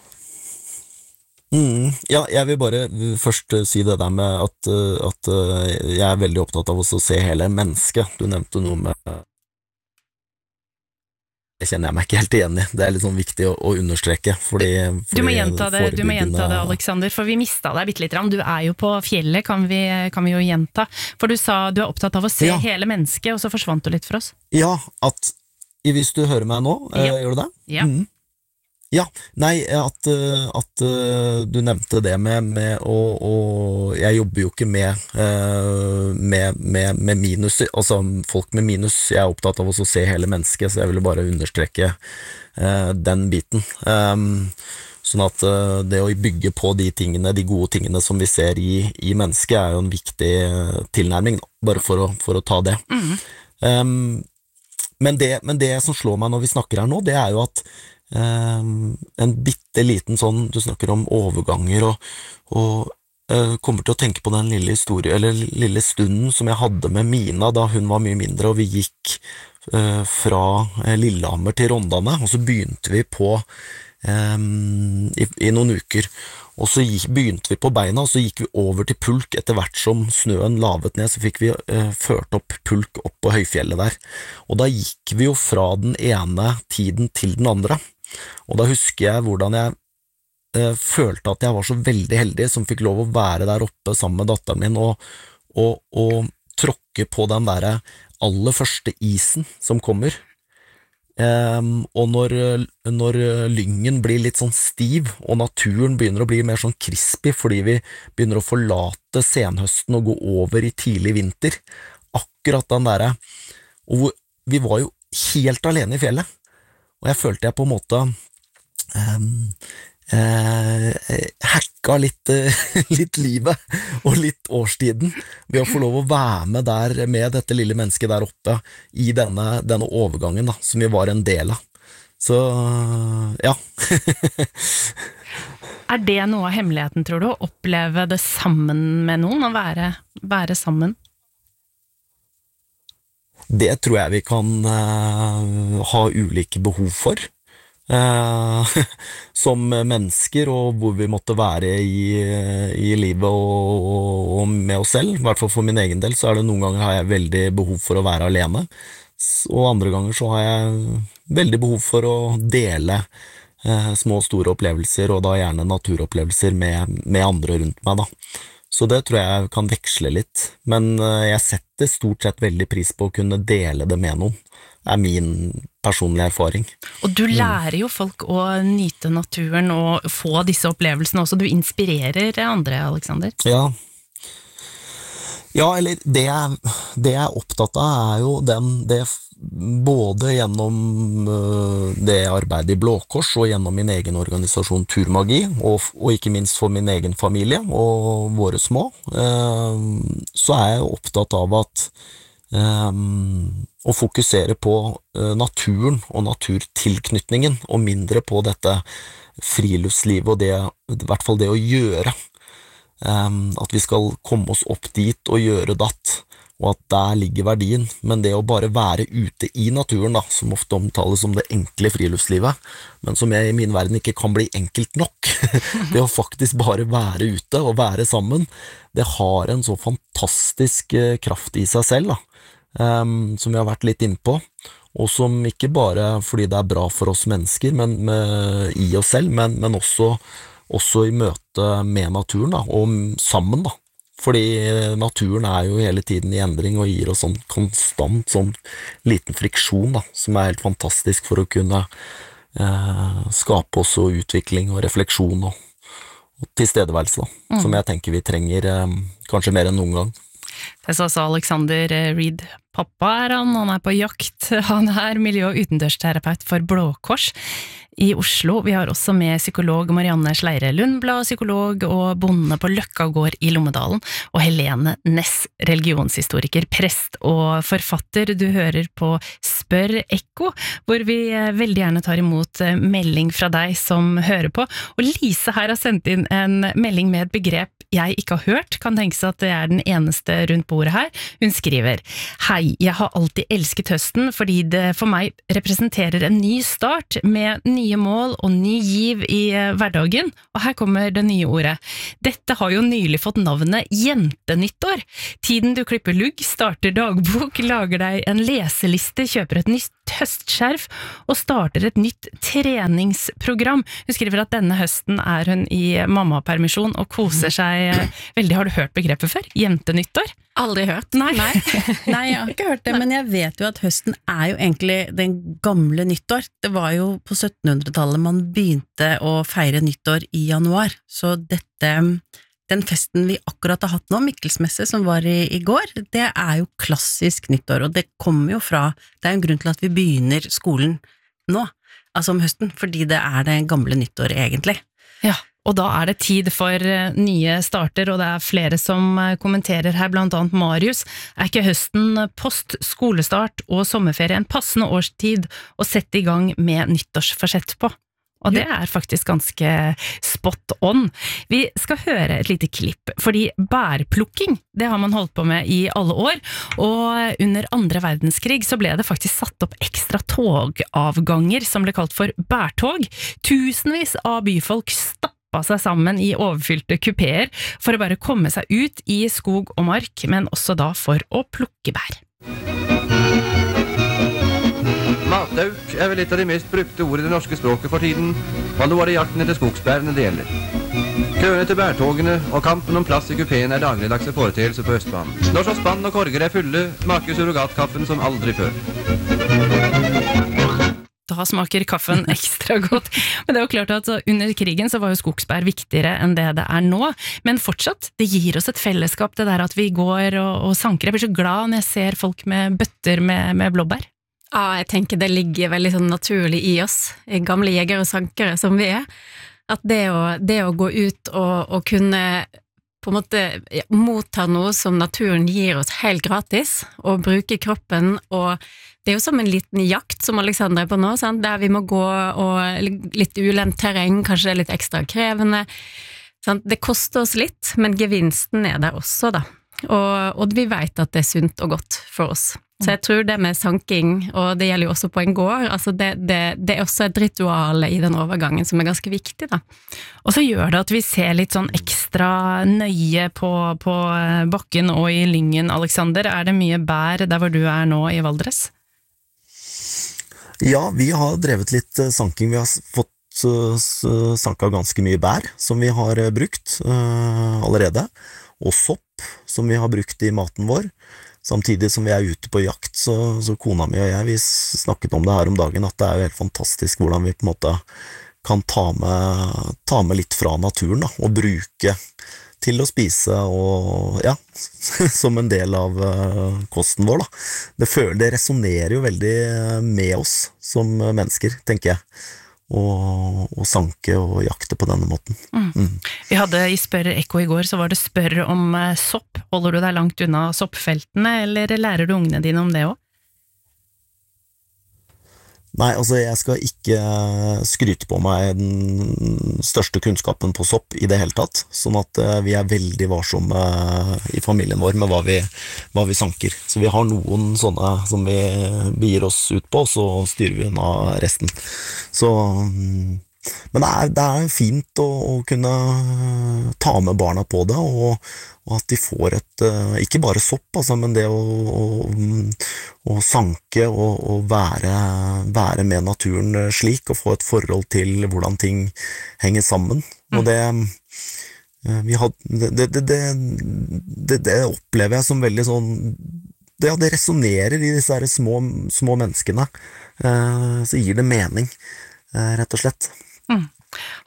Mm, ja, jeg vil bare først si det der med at, at jeg er veldig opptatt av å se hele mennesket. Du nevnte noe med det kjenner jeg meg ikke helt igjen i. Det er litt sånn viktig å, å understreke, fordi, fordi Du må gjenta det, du må gjenta det, Alexander, for vi mistet deg bitte litt. Du er jo på fjellet, kan vi, kan vi jo gjenta. For du sa du er opptatt av å se ja. hele mennesket, og så forsvant du litt for oss. Ja, at hvis du hører meg nå, ja. gjør du det? Ja. Mm. Ja, nei, at, at du nevnte det med, med å, og jeg jobber jo ikke med, med, med, med minus, altså folk med minus, jeg er opptatt av å se hele mennesket, så jeg ville bare understreke uh, den biten. Um, sånn at uh, det å bygge på de tingene, de gode tingene som vi ser i, i mennesket, er jo en viktig tilnærming, bare for å, for å ta det. Mm. Um, men det. Men det som slår meg når vi snakker her nå, det er jo at Um, en bitte liten sånn, du snakker om overganger og, og uh, kommer til å tenke på den lille historie, eller lille stunden som jeg hadde med Mina da hun var mye mindre, og vi gikk uh, fra uh, Lillehammer til Rondane, og så begynte vi på um, i, i noen uker, og så gikk, begynte vi på beina, og så gikk vi over til pulk etter hvert som snøen lavet ned, så fikk vi uh, ført opp pulk opp på høyfjellet der, og da gikk vi jo fra den ene tiden til den andre. Og da husker jeg hvordan jeg eh, følte at jeg var så veldig heldig som fikk lov å være der oppe sammen med datteren min og, og, og tråkke på den der aller første isen som kommer. Um, og når, når lyngen blir litt sånn stiv, og naturen begynner å bli mer sånn crispy fordi vi begynner å forlate senhøsten og gå over i tidlig vinter, akkurat den der, og vi var jo helt alene i fjellet. Og jeg følte jeg på en måte um, uh, hacka litt, uh, litt livet og litt årstiden ved å få lov å være med der med dette lille mennesket der oppe i denne, denne overgangen da, som vi var en del av. Så uh, ja. Er det noe av hemmeligheten, tror du, å oppleve det sammen med noen, å være, være sammen? Det tror jeg vi kan uh, ha ulike behov for uh, som mennesker, og hvor vi måtte være i, i livet og, og med oss selv. I hvert fall for min egen del så er det noen ganger har jeg veldig behov for å være alene, og andre ganger så har jeg veldig behov for å dele uh, små og store opplevelser, og da gjerne naturopplevelser med, med andre rundt meg da. Så det tror jeg kan veksle litt, men jeg setter stort sett veldig pris på å kunne dele det med noen. Det er min personlige erfaring. Og du lærer jo folk å nyte naturen og få disse opplevelsene også. Du inspirerer andre, Alexander. Ja, ja eller det jeg, det jeg er opptatt av er jo den, det både gjennom det arbeidet i Blå Kors og gjennom min egen organisasjon Turmagi, og, og ikke minst for min egen familie og våre små, så er jeg opptatt av at å fokusere på naturen og naturtilknytningen, og mindre på dette friluftslivet og det, i hvert fall det å gjøre. At vi skal komme oss opp dit og gjøre datt, og at der ligger verdien, men det å bare være ute i naturen da, som ofte omtales som det enkle friluftslivet, men som jeg i min verden ikke kan bli enkelt nok, det å faktisk bare være ute og være sammen, det har en så fantastisk kraft i seg selv da, um, som vi har vært litt innpå, og som ikke bare fordi det er bra for oss mennesker, men med, i oss selv, men, men også, også i møte med naturen da, og sammen da, fordi naturen er jo hele tiden i endring og gir oss sånn konstant sånn liten friksjon da, som er helt fantastisk for å kunne eh, skape også utvikling og refleksjon og, og tilstedeværelse da, mm. som jeg tenker vi trenger eh, kanskje mer enn noen gang. Det sa altså Alexander Reed. Pappa er han, han er på jakt, han er miljø- og utendørsterapeut for Blå Kors. i Oslo. Vi har også med psykolog Marianne Sleire Lundblad, psykolog og bonde på Løkkagård i Lommedalen, og Helene Næss, religionshistoriker, prest og forfatter. Du hører på Spør Ekko, hvor vi veldig gjerne tar imot melding fra deg som hører på. Og Lise her har sendt inn en melding med et begrep jeg ikke har hørt, kan tenke seg at det er den eneste rundt bordet her. Hun skriver: Hei, jeg har alltid elsket høsten fordi det for meg representerer en ny start med nye mål og ny giv i hverdagen, og her kommer det nye ordet. Dette har jo nylig fått navnet jentenyttår. Tiden du klipper lugg, starter dagbok, lager deg en leseliste, kjøper et nytt høstskjerf og starter et nytt treningsprogram. Hun skriver at denne høsten er hun i mammapermisjon og koser seg veldig. Har du hørt begrepet før? Jentenyttår? Aldri hørt. Nei. Nei. Nei, jeg har ikke hørt det, men jeg vet jo at høsten er jo egentlig den gamle nyttår. Det var jo på syttenhundretallet man begynte å feire nyttår i januar, så dette, den festen vi akkurat har hatt nå, Mikkelsmesse som var i, i går, det er jo klassisk nyttår, og det kommer jo fra, det er jo en grunn til at vi begynner skolen nå, altså om høsten, fordi det er det gamle nyttår egentlig. Ja. Og da er det tid for nye starter, og det er flere som kommenterer her, blant annet Marius. Er ikke høsten post skolestart og sommerferie en passende årstid å sette i gang med nyttårsforsett på? Og det er faktisk ganske spot on. Vi skal høre et lite klipp, fordi bærplukking, det har man holdt på med i alle år, og under andre verdenskrig så ble det faktisk satt opp ekstra togavganger som ble kalt for bærtog. Tusenvis av byfolk stappet seg sammen i overfylte kupeer for å bare komme seg ut i skog og mark, men også da for å plukke bær. Matauk er vel et av de mest brukte ord i det norske språket for tiden, og nå er det jakten etter skogsbærene det gjelder. Køene til bærtogene og kampen om plass i kupeen er dagligdagse foreteelse på Østbanen. Når så spann og korger er fulle, smaker surrogatkaffen som aldri før. Da smaker kaffen ekstra godt. Men det er jo klart at under krigen så var jo skogsbær viktigere enn det det er nå. Men fortsatt, det gir oss et fellesskap, det der at vi går og, og sanker. Jeg blir så glad når jeg ser folk med bøtter med, med blåbær. Ja, jeg tenker det ligger veldig sånn naturlig i oss, gamle jegere og sankere som vi er. At det å, det å gå ut og, og kunne på en måte ja, motta noe som naturen gir oss helt gratis, og bruke kroppen, og det er jo som en liten jakt som Alexander er på nå, sant? Der vi må gå og litt ulendt terreng, kanskje litt ekstra krevende. Sant? Det koster oss litt, men gevinsten er der også da. Og, og vi vet at det er sunt og godt for oss. Så jeg tror det med sanking, og det gjelder jo også på en gård, altså det, det, det er også et ritual i den overgangen som er ganske viktig da. Og så gjør det at vi ser litt sånn ekstra nøye på, på bakken og i lyngen. Alexander, er det mye bær der hvor du er nå i Valdres? Ja, vi har drevet litt sanking. Vi har fått sanka ganske mye bær som vi har brukt uh, allerede, og sopp som vi har brukt i maten vår. Samtidig som vi er ute på jakt, så, så kona mi og jeg, vi snakket om det her om dagen, at det er jo helt fantastisk hvordan vi på en måte kan ta med, ta med litt fra naturen da, og bruke til å spise, og ja, som en del av uh, kosten vår da. Det, føler, det resonerer jo veldig med oss som mennesker, tenker jeg. Og, og sanke og jakte på denne måten. Mm. Mm. Vi hadde i Spør Ekko i går, så var det spør om uh, sopp. Holder du deg langt unna soppfeltene, eller lærer du ungene dine om det også? Nei, altså jeg skal ikke skryte på meg den største kunnskapen på sopp i det hele tatt, sånn at uh, vi er veldig varsomme uh, i familien vår med hva vi, hva vi sanker. Så vi har noen sånne som vi begir oss ut på, og så styrer vi unna resten. Så, um, men det er, det er fint å, å kunne ta med barna på det, og, og at de får et, uh, ikke bare sopp, altså, men det å, å, å sanke og, og være, være med naturen slik, og få et forhold til hvordan ting henger sammen. Og det, uh, vi had, det, det, det, det, det opplever jeg som veldig sånn, det, det resonerer i disse her små, små menneskene, uh, så gir det mening, uh, rett og slett. Mm.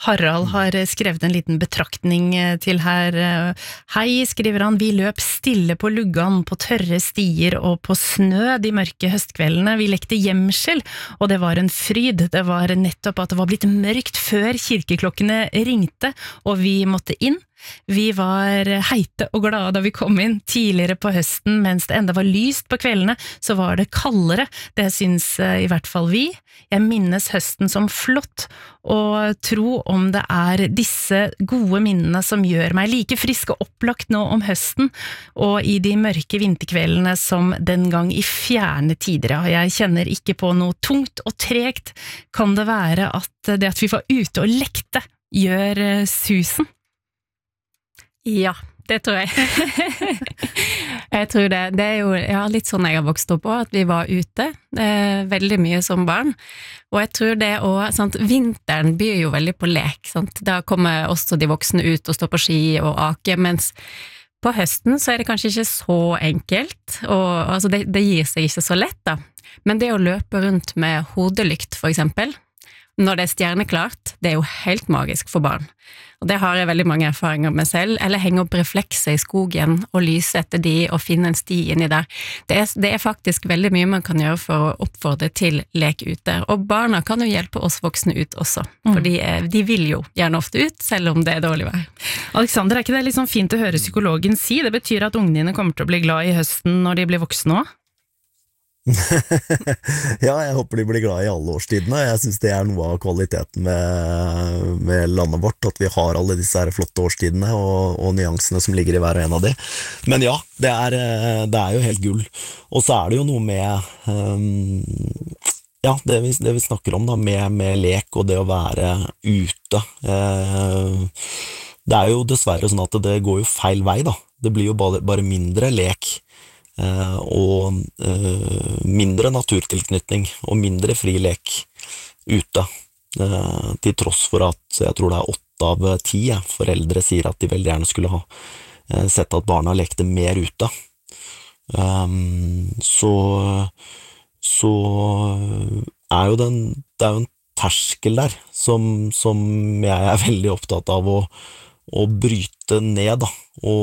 Harald har skrevet en liten betraktning til her. Hei, skriver han, vi løp stille på luggan, på tørre stier og på snø de mørke høstkveldene. Vi lekte gjemsel, og det var en fryd. Det var nettopp at det var blitt mørkt før kirkeklokkene ringte, og vi måtte inn. Vi var heite og glade da vi kom inn. Tidligere på høsten, mens det enda var lyst på kveldene, så var det kaldere. Det syns i hvert fall vi. Jeg minnes høsten som flott, og tro om det er disse gode minnene som gjør meg like frisk og opplagt nå om høsten, og i de mørke vinterkveldene som den gang i fjerne tider. Jeg kjenner ikke på noe tungt og tregt. Kan det være at det at vi var ute og lekte gjør susen? Ja, det tror jeg. Jeg tror det, det er jo ja, litt sånn jeg har vokst opp på, at vi var ute eh, veldig mye som barn, og jeg tror det også, sant, vinteren byr jo veldig på lek, sant? Da kommer også de voksne ut og står på ski og ake, mens på høsten så er det kanskje ikke så enkelt, og altså, det, det gir seg ikke så lett da, men det å løpe rundt med hodelykt for eksempel, når det er stjerneklart, det er jo helt magisk for barn. Og det har jeg veldig mange erfaringer med selv, eller henge opp reflekser i skogen og lyse etter de og finne en sti inni der. Det er, det er faktisk veldig mye man kan gjøre for å oppfordre til lek ute, og barna kan jo hjelpe oss voksne ut også, mm. for de, de vil jo gjerne ofte ut, selv om det er dårlig vær. Alexander, er ikke det liksom fint å høre psykologen si? Det betyr at ungene dine kommer til å bli glad i høsten når de blir voksne også? Ja, jeg håper de blir glad i alle årstidene. Jeg synes det er noe av kvaliteten med, med landet vårt, at vi har alle disse her flotte årstidene og, og nyansene som ligger i hver og en av de. Men ja, det er, det er jo helt gull. Og så er det jo noe med um, ja, det vi, det vi snakker om da, med, med lek og det å være ute. Uh, det er jo dessverre sånn at det går jo feil vei da. Det blir jo bare, bare mindre lek Uh, og uh, mindre naturtilknytning og mindre fri lek ute, uh, til tross for at jeg tror det er åtte av ti ja, foreldre sier at de veldig gjerne skulle ha uh, sett at barna lekte mer ute. Um, så så er jo den, det er jo en terskel der som, som jeg er veldig opptatt av å, å bryte ned da,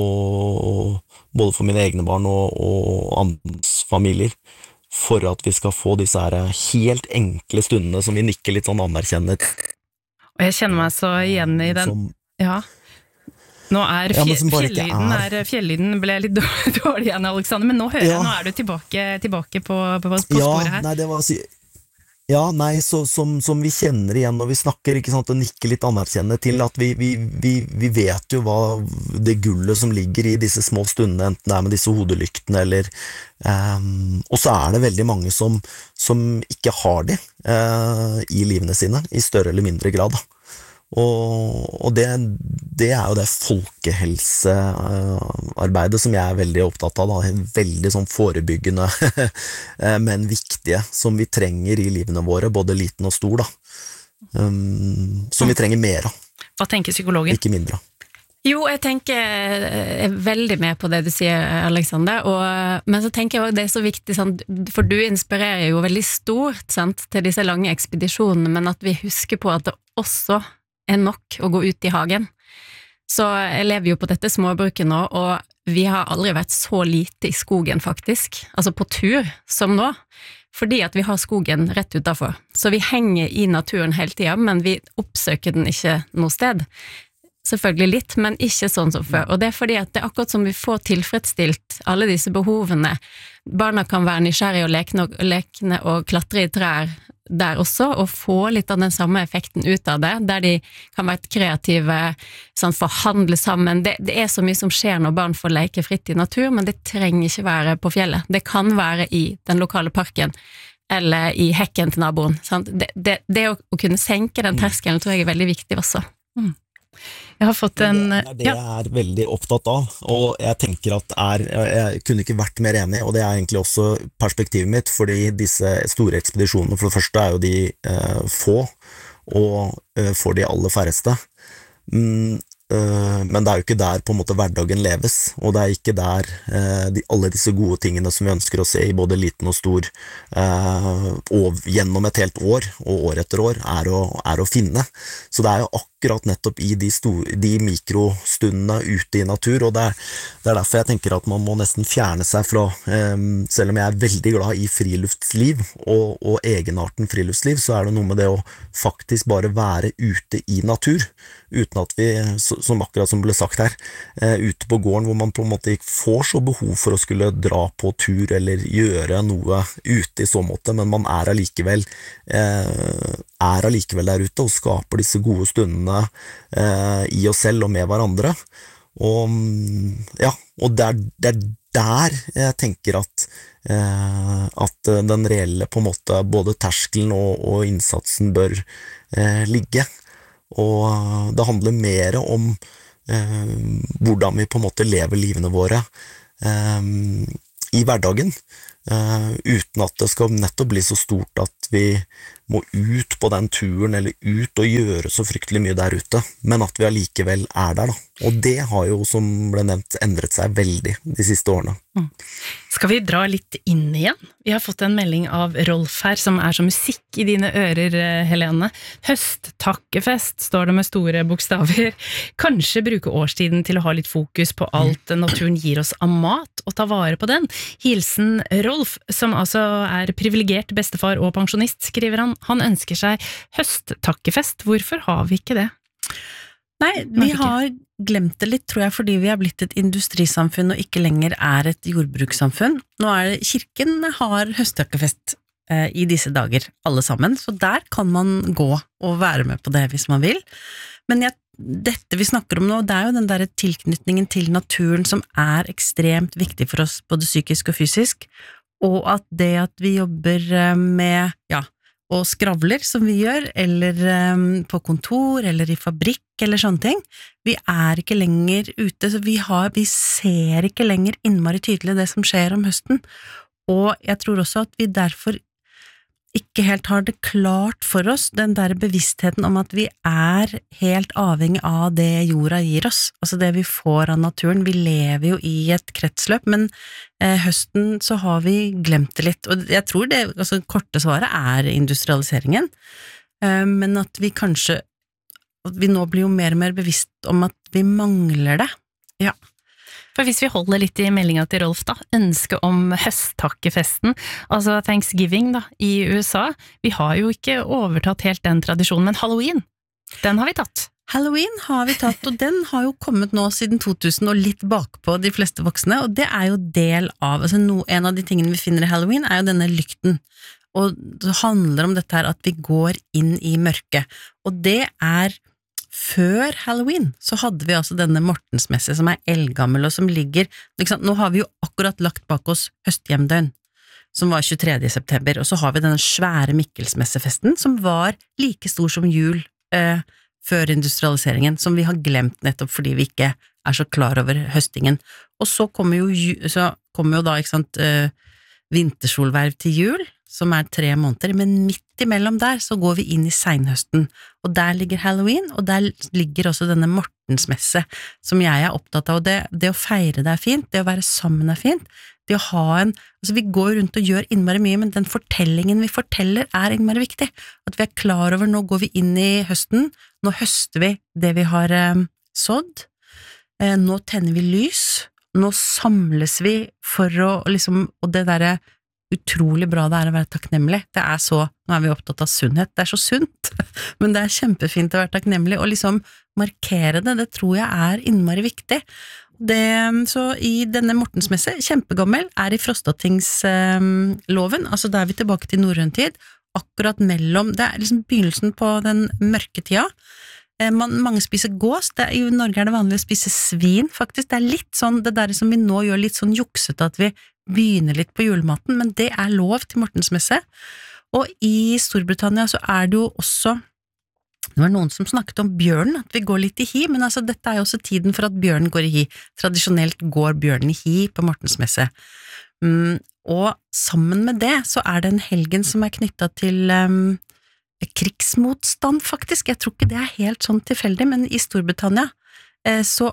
og både for mine egne barn og, og andres familier, for at vi skal få disse her helt enkle stundene som vi nikker litt sånn anerkjenner. Og jeg kjenner meg så igjen i den, som, ja. Nå er, fje, ja, fjelllyden, er. Er, fjelllyden ble litt dårlig igjen, Alexander, men nå hører ja. jeg, nå er du tilbake, tilbake på, på, på sporet ja, her. Nei, det var Ja, nei, så, som, som vi kjenner igjen når vi snakker, ikke sant, og nikker litt anerkjennende til at vi, vi, vi, vi vet jo hva det gullet som ligger i disse små stundene, enten det er med disse hodelyktene eller um, og så er det veldig mange som, som ikke har de uh, i livene sine, i større eller mindre grad da. Og, og det, det er jo det folkehelsearbeidet som jeg er veldig opptatt av da, veldig sånn forebyggende men viktige, som vi trenger i livene våre, både liten og stor da, um, som vi trenger mer av. Hva tenker psykologen? Ikke mindre. Jo, jeg tenker jeg er veldig med på det du sier, Alexander, og, men så tenker jeg også det er så viktig, sant? For du inspirerer jo veldig stort, sant, til disse lange ekspedisjonene, men at vi husker på at det også er nok å gå ut i hagen. Så jeg lever jo på dette småbruket nå, og vi har aldri vært så lite i skogen faktisk, altså på tur som nå, fordi at vi har skogen rett utenfor. Så vi henger i naturen hele tiden, men vi oppsøker den ikke noe sted. Selvfølgelig litt, men ikke sånn som før. Og det er fordi at det er akkurat som vi får tilfredsstilt alle disse behovene. Barna kan være nysgjerrige og lekne og, lekne og klatre i trær der også, og få litt av den samme effekten ut av det, der de kan være kreative, sånn, forhandle sammen. Det, det er så mye som skjer når barn får leke fritt i natur, men det trenger ikke være på fjellet. Det kan være i den lokale parken, eller i hekken til naboen. Sant? Det, det, det å, å kunne senke den terskelen tror jeg er veldig viktig også. Mm. Jeg har fått en... Det er det jeg er veldig opptatt av, og jeg tenker at er, jeg kunne ikke vært mer enig, og det er egentlig også perspektivet mitt, fordi disse store ekspedisjonene, for det første er jo de eh, få, og eh, for de aller færreste. Mm, Uh, men det er jo ikke der på en måte hverdagen leves, og det er ikke der uh, de, alle disse gode tingene som vi ønsker å se i både liten og stor uh, og gjennom et helt år og år etter år er å, er å finne. Så det er jo akkurat nettopp i de, store, de mikrostundene ute i natur, og det er, det er derfor jeg tenker at man må nesten fjerne seg fra, um, selv om jeg er veldig glad i friluftsliv og, og egenarten friluftsliv, så er det noe med det å faktisk bare være ute i natur, uten at vi, som akkurat som ble sagt her, uh, ute på gården hvor man på en måte ikke får så behov for å skulle dra på tur eller gjøre noe ute i så måte, men man er allikevel, uh, er allikevel der ute og skaper disse gode stundene uh, i oss selv og med hverandre. Og, ja, og det er, det er der jeg tenker at, uh, at den reelle på en måte, både terskelen og, og innsatsen bør uh, ligge. Og det handler mer om eh, hvordan vi på en måte lever livene våre eh, i hverdagen, eh, uten at det skal nettopp bli så stort at vi må ut på den turen eller ut og gjøre så fryktelig mye der ute, men at vi allikevel er der da. Og det har jo, som ble nevnt, endret seg veldig de siste årene. Mm. Skal vi dra litt inn igjen? Vi har fått en melding av Rolf her, som er som musikk i dine ører, Helene. Høsttakkefest, står det med store bokstaver. Kanskje bruke årstiden til å ha litt fokus på alt naturen gir oss av mat, og ta vare på den. Hilsen Rolf, som altså er privilegert bestefar og pensjonist, skriver han. Han ønsker seg høsttakkefest. Hvorfor har vi ikke det? Nei, vi har glemt det litt, tror jeg, fordi vi har blitt et industrisamfunn og ikke lenger er et jordbrukssamfunn. Nå er det, kirken har høsttakkefest eh, i disse dager, alle sammen, så der kan man gå og være med på det hvis man vil. Men jeg, dette vi snakker om nå, det er jo den der tilknytningen til naturen som er ekstremt viktig for oss, både psykisk og fysisk, og at det at vi jobber med, ja, og skravler som vi gjør, eller um, på kontor, eller i fabrikk, eller sånne ting. Vi er ikke lenger ute, så vi, har, vi ser ikke lenger innmari tydelig det som skjer om høsten. Og jeg tror også at vi derfor ikke helt har det klart for oss, den der bevisstheten om at vi er helt avhengig av det jorda gir oss, altså det vi får av naturen. Vi lever jo i et kretsløp, men eh, høsten så har vi glemt det litt, og jeg tror det, altså korte svaret er industrialiseringen, eh, men at vi kanskje, at vi nå blir jo mer og mer bevisst om at vi mangler det, ja. For hvis vi holder litt i meldinga til Rolf da, ønske om høsttakkefesten, altså Thanksgiving da, i U S A, vi har jo ikke overtatt helt den tradisjonen, men Halloween, den har vi tatt. Halloween har vi tatt, og den har jo kommet nå siden to tusen og litt bakpå de fleste voksne, og det er jo del av, altså no, en av de tingene vi finner i Halloween er jo denne lykten, og det handler om dette her at vi går inn i mørket, og det er før Halloween, så hadde vi altså denne Mortensmesse som er eldgammel og som ligger, liksom, nå har vi jo akkurat lagt bak oss høsthjemdøgn, som var tjuetredje september, og så har vi denne svære Mikkelsmessefesten, som var like stor som jul eh, før industrialiseringen, som vi har glemt nettopp fordi vi ikke er så klar over høstingen. Og så kommer jo, så kommer jo da, ikke sant, eh, vintersolverv til jul, som er tre måneder, men midt imellom der så går vi inn i senhøsten, og der ligger Halloween, og der ligger også denne Mortensmesse, som jeg er opptatt av, og det, det å feire det er fint, det å være sammen er fint, det å ha en, altså vi går rundt og gjør innmari mye, men den fortellingen vi forteller er innmari viktig, at vi er klar over, nå går vi inn i høsten, nå høster vi det vi har eh, sådd, eh, nå tenner vi lys, nå samles vi for å, liksom, og det der utrolig bra det er å være takknemlig, det er så, nå er vi opptatt av sunnhet, det er så sunt, men det er kjempefint å være takknemlig, og liksom markere det, det tror jeg er innmari viktig. Det, så i denne Mortensmesse, kjempegammel, er i Frostatingsloven, eh, altså da er vi tilbake til norrøn tid, akkurat mellom, det er liksom begynnelsen på den mørke tida, eh, man, mange spiser gås, det, i Norge er det vanlig å spise svin, faktisk, det er litt sånn, det der som vi nå gjør litt sånn juksete, at vi begynner litt på julematen, men det er lov til Mortensmesse, og i Storbritannia så er det jo også, det var noen som snakket om bjørnen, at vi går litt i hi, men altså dette er jo også tiden for at bjørnen går i hi, tradisjonelt går bjørnen i hi på Mortensmesse, mm, og sammen med det så er det en helgen som er knyttet til um, krigsmotstand faktisk, jeg tror ikke det er helt sånn tilfeldig, men i Storbritannia, så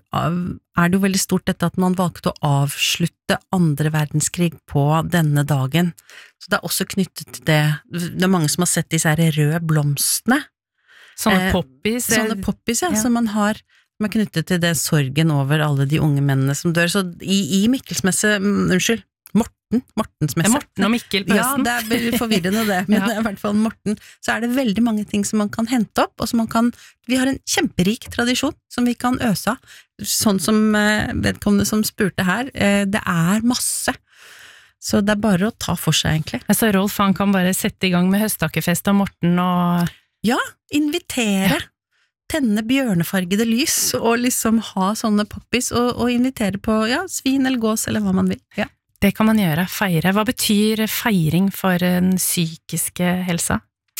er det jo veldig stort dette at man valgte å avslutte andre verdenskrig på denne dagen. Så det er også knyttet til det. Det er mange som har sett disse her røde blomstene. Sånne poppies. Eh, sånne poppies, ja, ja. Som man har som er knyttet til det sorgen over alle de unge mennene som dør. Så i, i Mikkelsmesse, unnskyld, Morten, Mortensmesse. Morten og Mikkel på høsten. Ja, det er forvirrende det, men ja. Det er i hvert fall Morten. Så er det veldig mange ting som man kan hente opp, og som man kan, vi har en kjemperik tradisjon som vi kan øse av. Sånn som vedkommende som spurte her, det er masse. Så det er bare å ta for seg, egentlig. Altså, Rolf, han kan bare sette i gang med høsttakkefest av Morten og... Ja, invitere. Ja. Tenne bjørnefargede lys, og liksom ha sånne poppies, og, og invitere på, ja, svin eller gås, eller hva man vil. Ja. Det kan man gjøre, feire. Hva betyr feiring for den psykiske helsa?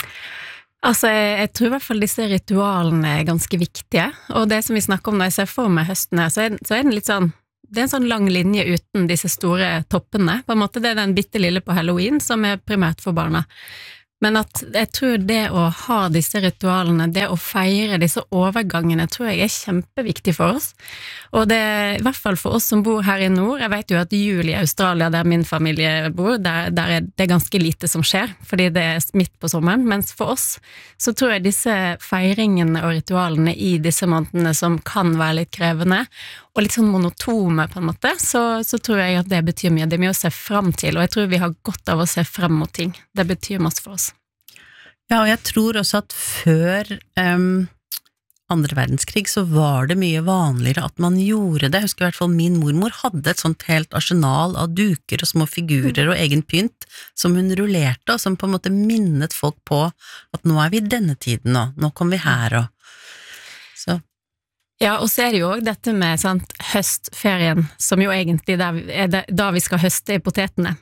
Altså, jeg, jeg tror i hvert fall disse ritualene er ganske viktige, og det som vi snakker om når jeg ser for meg høsten her, så er, så er den litt sånn, det er en sånn lang linje uten disse store toppene. På en måte det er den bitte lille på Halloween som er primært for barna. Men at jeg tror det å ha disse ritualene, det å feire disse overgangene, tror jeg er kjempeviktig for oss. Og det er i hvert fall for oss som bor her i nord. Jeg vet jo at jul i Australia, der min familie bor, der, der er det ganske lite som skjer, fordi det er midt på sommeren. Mens for oss, så tror jeg disse feiringene og ritualene i disse månedene som kan være litt krevende, og litt sånn monotome på en måte, så, så tror jeg at det betyr mye. Det er mye å se frem til, og jeg tror vi har godt av å se frem mot ting. Det betyr masse for oss. Ja, og jeg tror også at før um, andre verdenskrig så var det mye vanligere at man gjorde det. Jeg husker i hvert fall min mormor hadde et sånt helt arsenal av duker og små figurer og egen pynt som hun rullerte, og som på en måte minnet folk på at nå er vi i denne tiden, og nå kommer vi her, og så... Ja, og så er det jo også dette med sant, høstferien, som jo egentlig der, er det, da vi skal høste i potetene.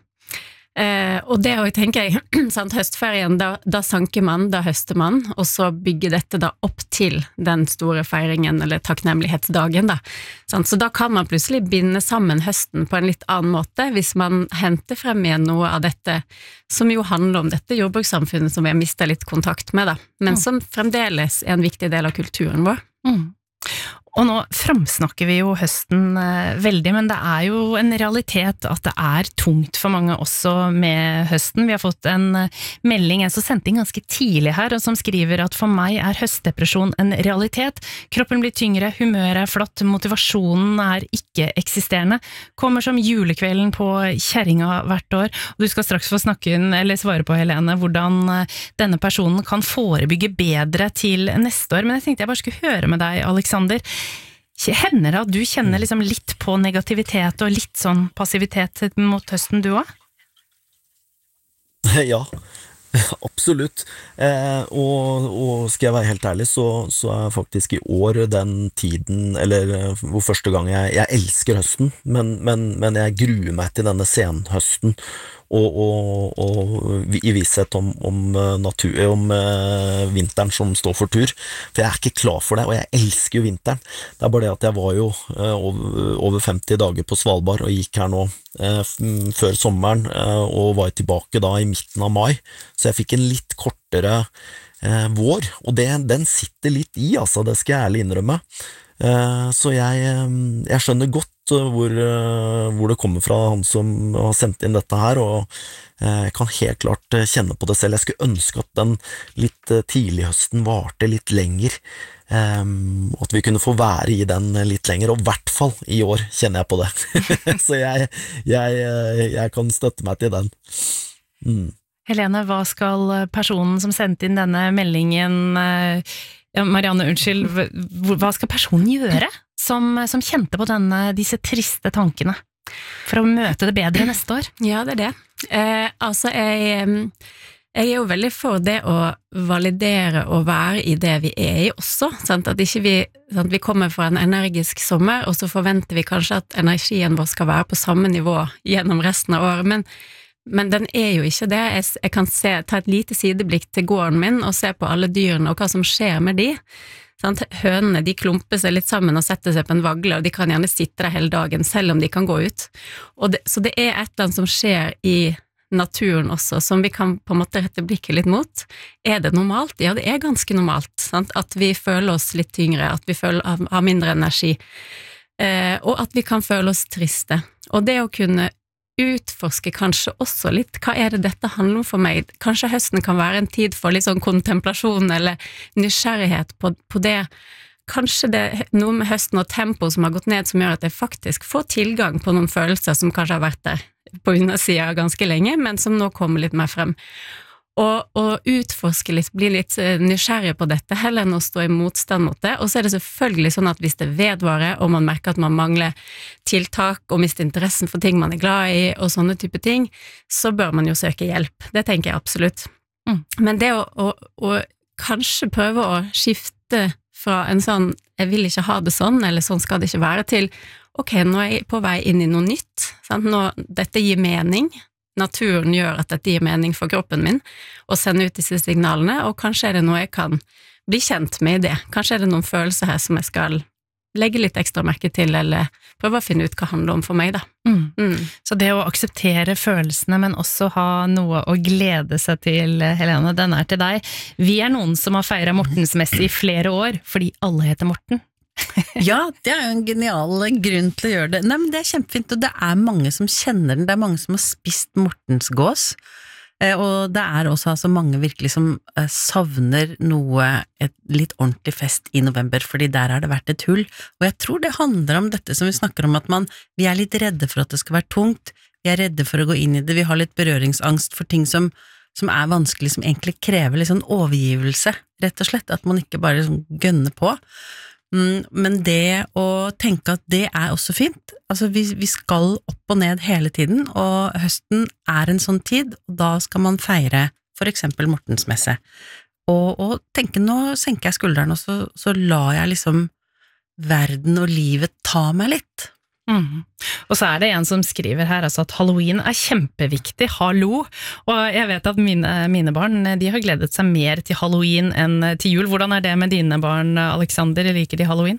Eh, og det også tenker jeg, sant, høstferien, da, da sanker man, da høster man, og så bygger dette da opp til den store feiringen, eller takknemlighetsdagen da. Sant? Så da kan man plutselig binde sammen høsten på en litt annen måte, hvis man henter frem igjen noe av dette, som jo handler om dette jordbrukssamfunnet som vi har mistet litt kontakt med da, men som fremdeles er en viktig del av kulturen vår. Mm. Og nå framsnakker vi jo høsten eh, veldig, men det er jo en realitet at det er tungt for mange også med høsten. Vi har fått en eh, melding, en som sendte inn ganske tidlig her, og som skriver at for meg er høstdepresjon en realitet. Kroppen blir tyngre, humøret er flatt, motivasjonen er ikke eksisterende. Kommer som julekvelden på kjerringa hvert år. Og du skal straks få snakke inn, eller svare på, Helene, hvordan eh, denne personen kan forebygge bedre til neste år. Men jeg tenkte jeg bare skulle høre med deg, Alexander. Hender det at du kjenner liksom litt på negativitet og litt sånn passivitet mot høsten, du også? Ja, absolutt. Eh, og, og skal jeg være helt ærlig, så, så er faktisk i år den tiden, eller hvor første gang jeg, jeg elsker høsten, men, men, men jeg gruer meg til denne senhøsten, og, og, og i visshet om, om, natur, om uh, vinteren som står for tur, for jeg er ikke klar for det, og jeg elsker jo vinteren. Det er bare det at jeg var jo uh, over, over femti dager på Svalbard, og gikk her nå uh, før sommeren, uh, og var tilbake da i midten av mai, så jeg fikk en litt kortere uh, vår, og det, den sitter litt i, altså, det skal jeg ærlig innrømme. Uh, så jeg, jeg skjønner godt hvor, hvor det kommer fra han som har sendt inn dette her, og jeg kan helt klart kjenne på det selv. Jeg skulle ønske at den litt tidlig høsten varte litt lenger, og at vi kunne få være i den litt lenger, og i hvert fall i år kjenner jeg på det. Så jeg, jeg, jeg kan støtte meg til den. Mm. Helene, hva skal personen som sendte inn denne meldingen, ja, Marianne, unnskyld, hva skal personen gjøre? Som, som kjente på denne, disse triste tankene, for å møte det bedre neste år? Ja, det er det. Eh, altså, jeg, jeg er jo veldig for det å validere og være i det vi er i også, sant? At ikke vi, sant? Vi kommer fra en energisk sommer, og så forventer vi kanskje at energien vår skal være på samme nivå gjennom resten av året, men, men den er jo ikke det. Jeg, jeg kan se, ta et lite sideblikk til gården min og se på alle dyrene og hva som skjer med de. Sant? Hønene de klumper seg litt sammen og setter seg på en vagle, og de kan gjerne sitte der hele dagen, selv om de kan gå ut. Og det, så det er et eller annet som skjer i naturen også, som vi kan på en måte rette blikket litt mot. Er det normalt? Ja, det er ganske normalt, sant? At vi føler oss litt tyngre, at vi føler, har mindre energi, eh, og at vi kan føle oss triste. Og det å kunne utforske kanskje også litt, hva er det dette handler om for meg? Kanskje høsten kan være en tid for litt sånn kontemplasjon eller nysgjerrighet på, på det. Kanskje det er noe med høsten og tempo som har gått ned som gjør at jeg faktisk får tilgang på noen følelser som kanskje har vært der på undersiden ganske lenge, men som nå kommer litt mer frem. Og, og utforske litt, bli litt nysgjerrig på dette, heller enn å stå i motstand mot det. Og så er det selvfølgelig sånn at hvis det vedvarer, og man merker at man mangler tiltak og mister interessen for ting man er glad i, og sånne type ting, så bør man jo søke hjelp. Det tenker jeg absolutt. Mm. Men det å, å, å kanskje prøve å skifte fra en sånn, jeg vil ikke ha det sånn, eller sånn skal det ikke være, til, ok, nå er jeg på vei inn i noe nytt, sant? Nå, dette gir mening, naturen gjør at dette gir mening for kroppen min, og sende ut disse signalene, og kanskje er det noe jeg kan bli kjent med i det. Kanskje er det noen følelser her som jeg skal legge litt ekstra merke til, eller prøve å finne ut hva handler om for meg da. Mm. Mm. Så det å akseptere følelsene, men også ha noe å glede seg til, Helene, den er til deg. Vi er noen som har feiret Mortensmesse i flere år, fordi alle heter Morten. Ja, det er jo en genial grunn til å gjøre det. Nei, men det er kjempefint, og det er mange som kjenner den. Det er mange som har spist Mortensgås, og det er også altså mange virkelig som savner noe, et litt ordentlig fest i november, fordi der har det vært et hull. Og jeg tror det handler om dette som vi snakker om, at man, vi er litt redde for at det skal være tungt, vi er redde for å gå inn i det, vi har litt berøringsangst for ting som, som er vanskelig, som egentlig krever litt sånn overgivelse, rett og slett, at man ikke bare sånn gønner på. Men det å tenke at det er også fint, altså vi, vi skal opp og ned hele tiden, og høsten er en sånn tid, og da skal man feire for eksempel Mortensmesse. Og, og tenke, nå senker jeg skulderen, og så, så lar jeg liksom verden og livet ta meg litt. Mm. Og så er det en som skriver her altså at Halloween er kjempeviktig, hallo, og jeg vet at mine, mine barn de har gledet seg mer til Halloween enn til jul. Hvordan er det med dine barn, Alexander, liker de Halloween?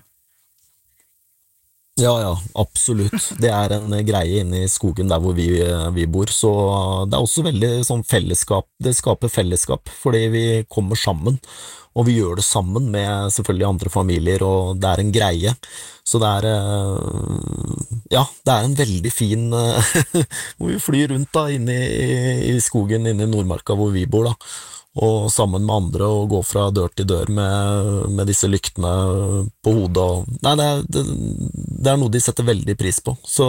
Ja, ja, absolutt. Det er en greie inne i skogen der hvor vi, vi bor, så det er også veldig sånn fellesskap, det skaper fellesskap, fordi vi kommer sammen, og vi gjør det sammen med selvfølgelig andre familier, og det er en greie. Så det er, ja, det er en veldig fin, hvor vi flyr rundt da, inne i, i skogen, inne i Nordmarka hvor vi bor da, og sammen med andre, og gå fra dør til dør med, med disse lyktene på hodet. Og, nei, det er, det, det er noe de setter veldig pris på, så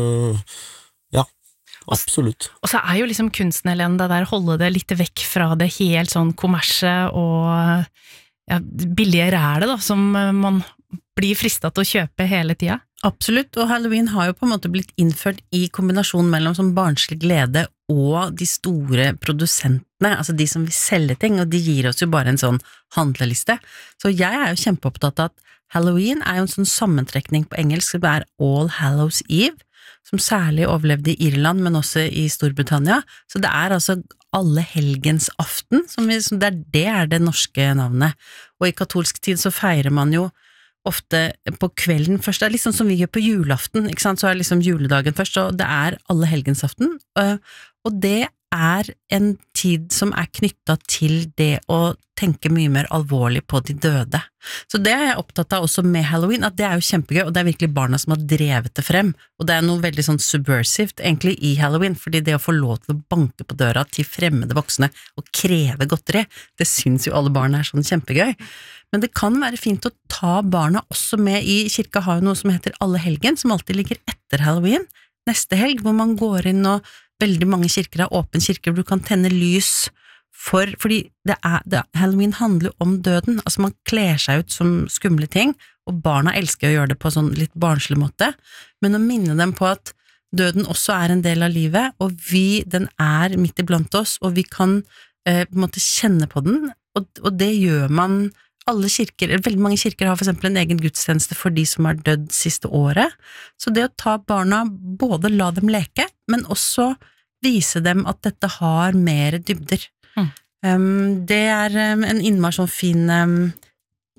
ja. Absolutt. Og så er jo liksom kunsten, Helene, det der holde det litt vekk fra det helt sånn kommersie og ja, billige ræle da, som man blir fristet til å kjøpe hele tida. Absolutt, og Halloween har jo på en måte blitt innført i kombinasjon mellom som barnslig glede og de store produsentene, altså de som vil selge ting, og de gir oss jo bare en sånn handleliste. Så jeg er jo kjempeopptatt av at Halloween er jo en sånn sammentrekning på engelsk, det er All Hallows Eve, som særlig overlevde i Irland, men også i Storbritannia. Så det er altså alle helgens aften, som, vi, som det, er, det er det norske navnet. Og i katolsk tid så feirer man jo ofte på kvelden først, det er litt sånn som vi gjør på julaften, ikke sant? Så er liksom juledagen først, og det er alle helgens aften. Og det er en tid som er knyttet til det å tenke mye mer alvorlig på de døde. Så det er jeg opptatt av også med Halloween, at det er jo kjempegøy, og det er virkelig barna som har drevet det frem, og det er noe veldig sånn subversivt egentlig i Halloween, fordi det å få lov til å banke på døra til fremmede voksne og kreve godteri, det synes jo alle barn er sånn kjempegøy. Men det kan være fint å ta barna også med i kirka, har jo noe som heter Alle helgen, som alltid ligger etter Halloween, neste helg, hvor man går inn og veldig mange kirker har åpen kirke, hvor du kan tenne lys for, fordi det er, det, Halloween handler om døden, altså man kler seg ut som skumle ting, og barna elsker å gjøre det på sånn litt barnslig måte, men å minne dem på at døden også er en del av livet, og vi, den er midt iblant oss, og vi kan eh, på en måte kjenne på den, og, og det gjør man. Alle kirker, veldig mange kirker har for eksempel en egen gudstjeneste for de som har dødd siste året, så det å ta barna, både la dem leke, men også vise dem at dette har mer dybder. Mm. Um, det er um, en innmari sånn fin um,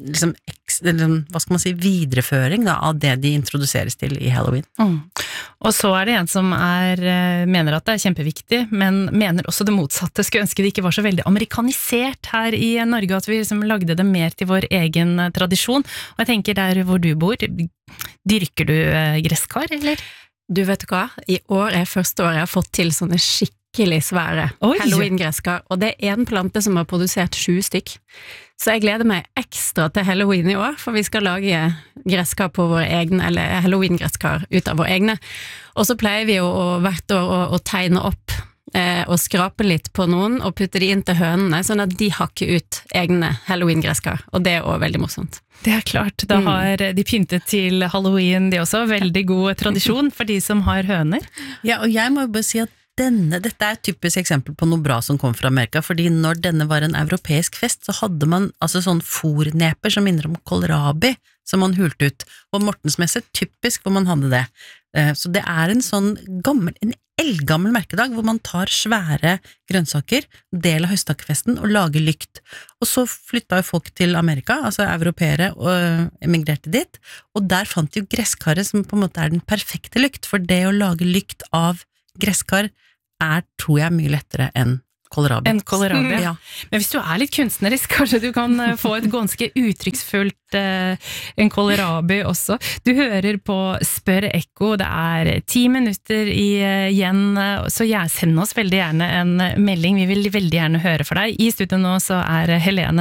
liksom, liksom, hva skal man si, videreføring da, av det de introduseres til i Halloween. Mm. Og så er det en som er, mener at det er kjempeviktig, men mener også det motsatte, skulle ønske det ikke var så veldig amerikanisert her i Norge, at vi liksom lagde det mer til vår egen tradisjon. Og jeg tenker der hvor du bor, dyrker du gresskar, eller? Du vet hva, i år er første år jeg har fått til sånne skikkelig skikkelig svære Halloween-gresskar, og det er en plante som har produsert sju stykk. Så jeg gleder meg ekstra til Halloween i år, for vi skal lage gresskar på våre egne, eller Halloween-gresskar ut av våre egne. Og så pleier vi jo å, hvert år å, å tegne opp eh, og skrape litt på noen, og putte de inn til hønene, sånn at de hakker ut egne Halloween-gresskar, og det er også veldig morsomt. Det er klart, da har de pyntet til Halloween de også, veldig god tradisjon for de som har høner. Ja, og jeg må jo bare si at Denne, dette er et typisk eksempel på noe bra som kom fra Amerika, fordi når denne var en europeisk fest, så hadde man altså sånn forneper som minner om kålrabi, som man hulte ut, og Mortens messe, typisk hvor man hadde det. Så det er en sånn gammel, en eldgammel merkedag, hvor man tar svære grønnsaker, del av høsttakkefesten, og lager lykt. Og så flytta jo folk til Amerika, altså europeere, og emigrerte dit, og der fant de jo gresskaret som på en måte er den perfekte lykt, for det å lage lykt av gresskar er, tror jeg, mye lettere enn kålrabi. Enn kålrabi, ja. Men hvis du er litt kunstnerisk, kanskje du kan få et ganske uttrykksfullt eh, en kålrabi også. Du hører på Spør Ekko, det er ti minutter igjen, så jeg sender oss veldig gjerne en melding, vi vil veldig gjerne høre for deg. I studio nå så er Helene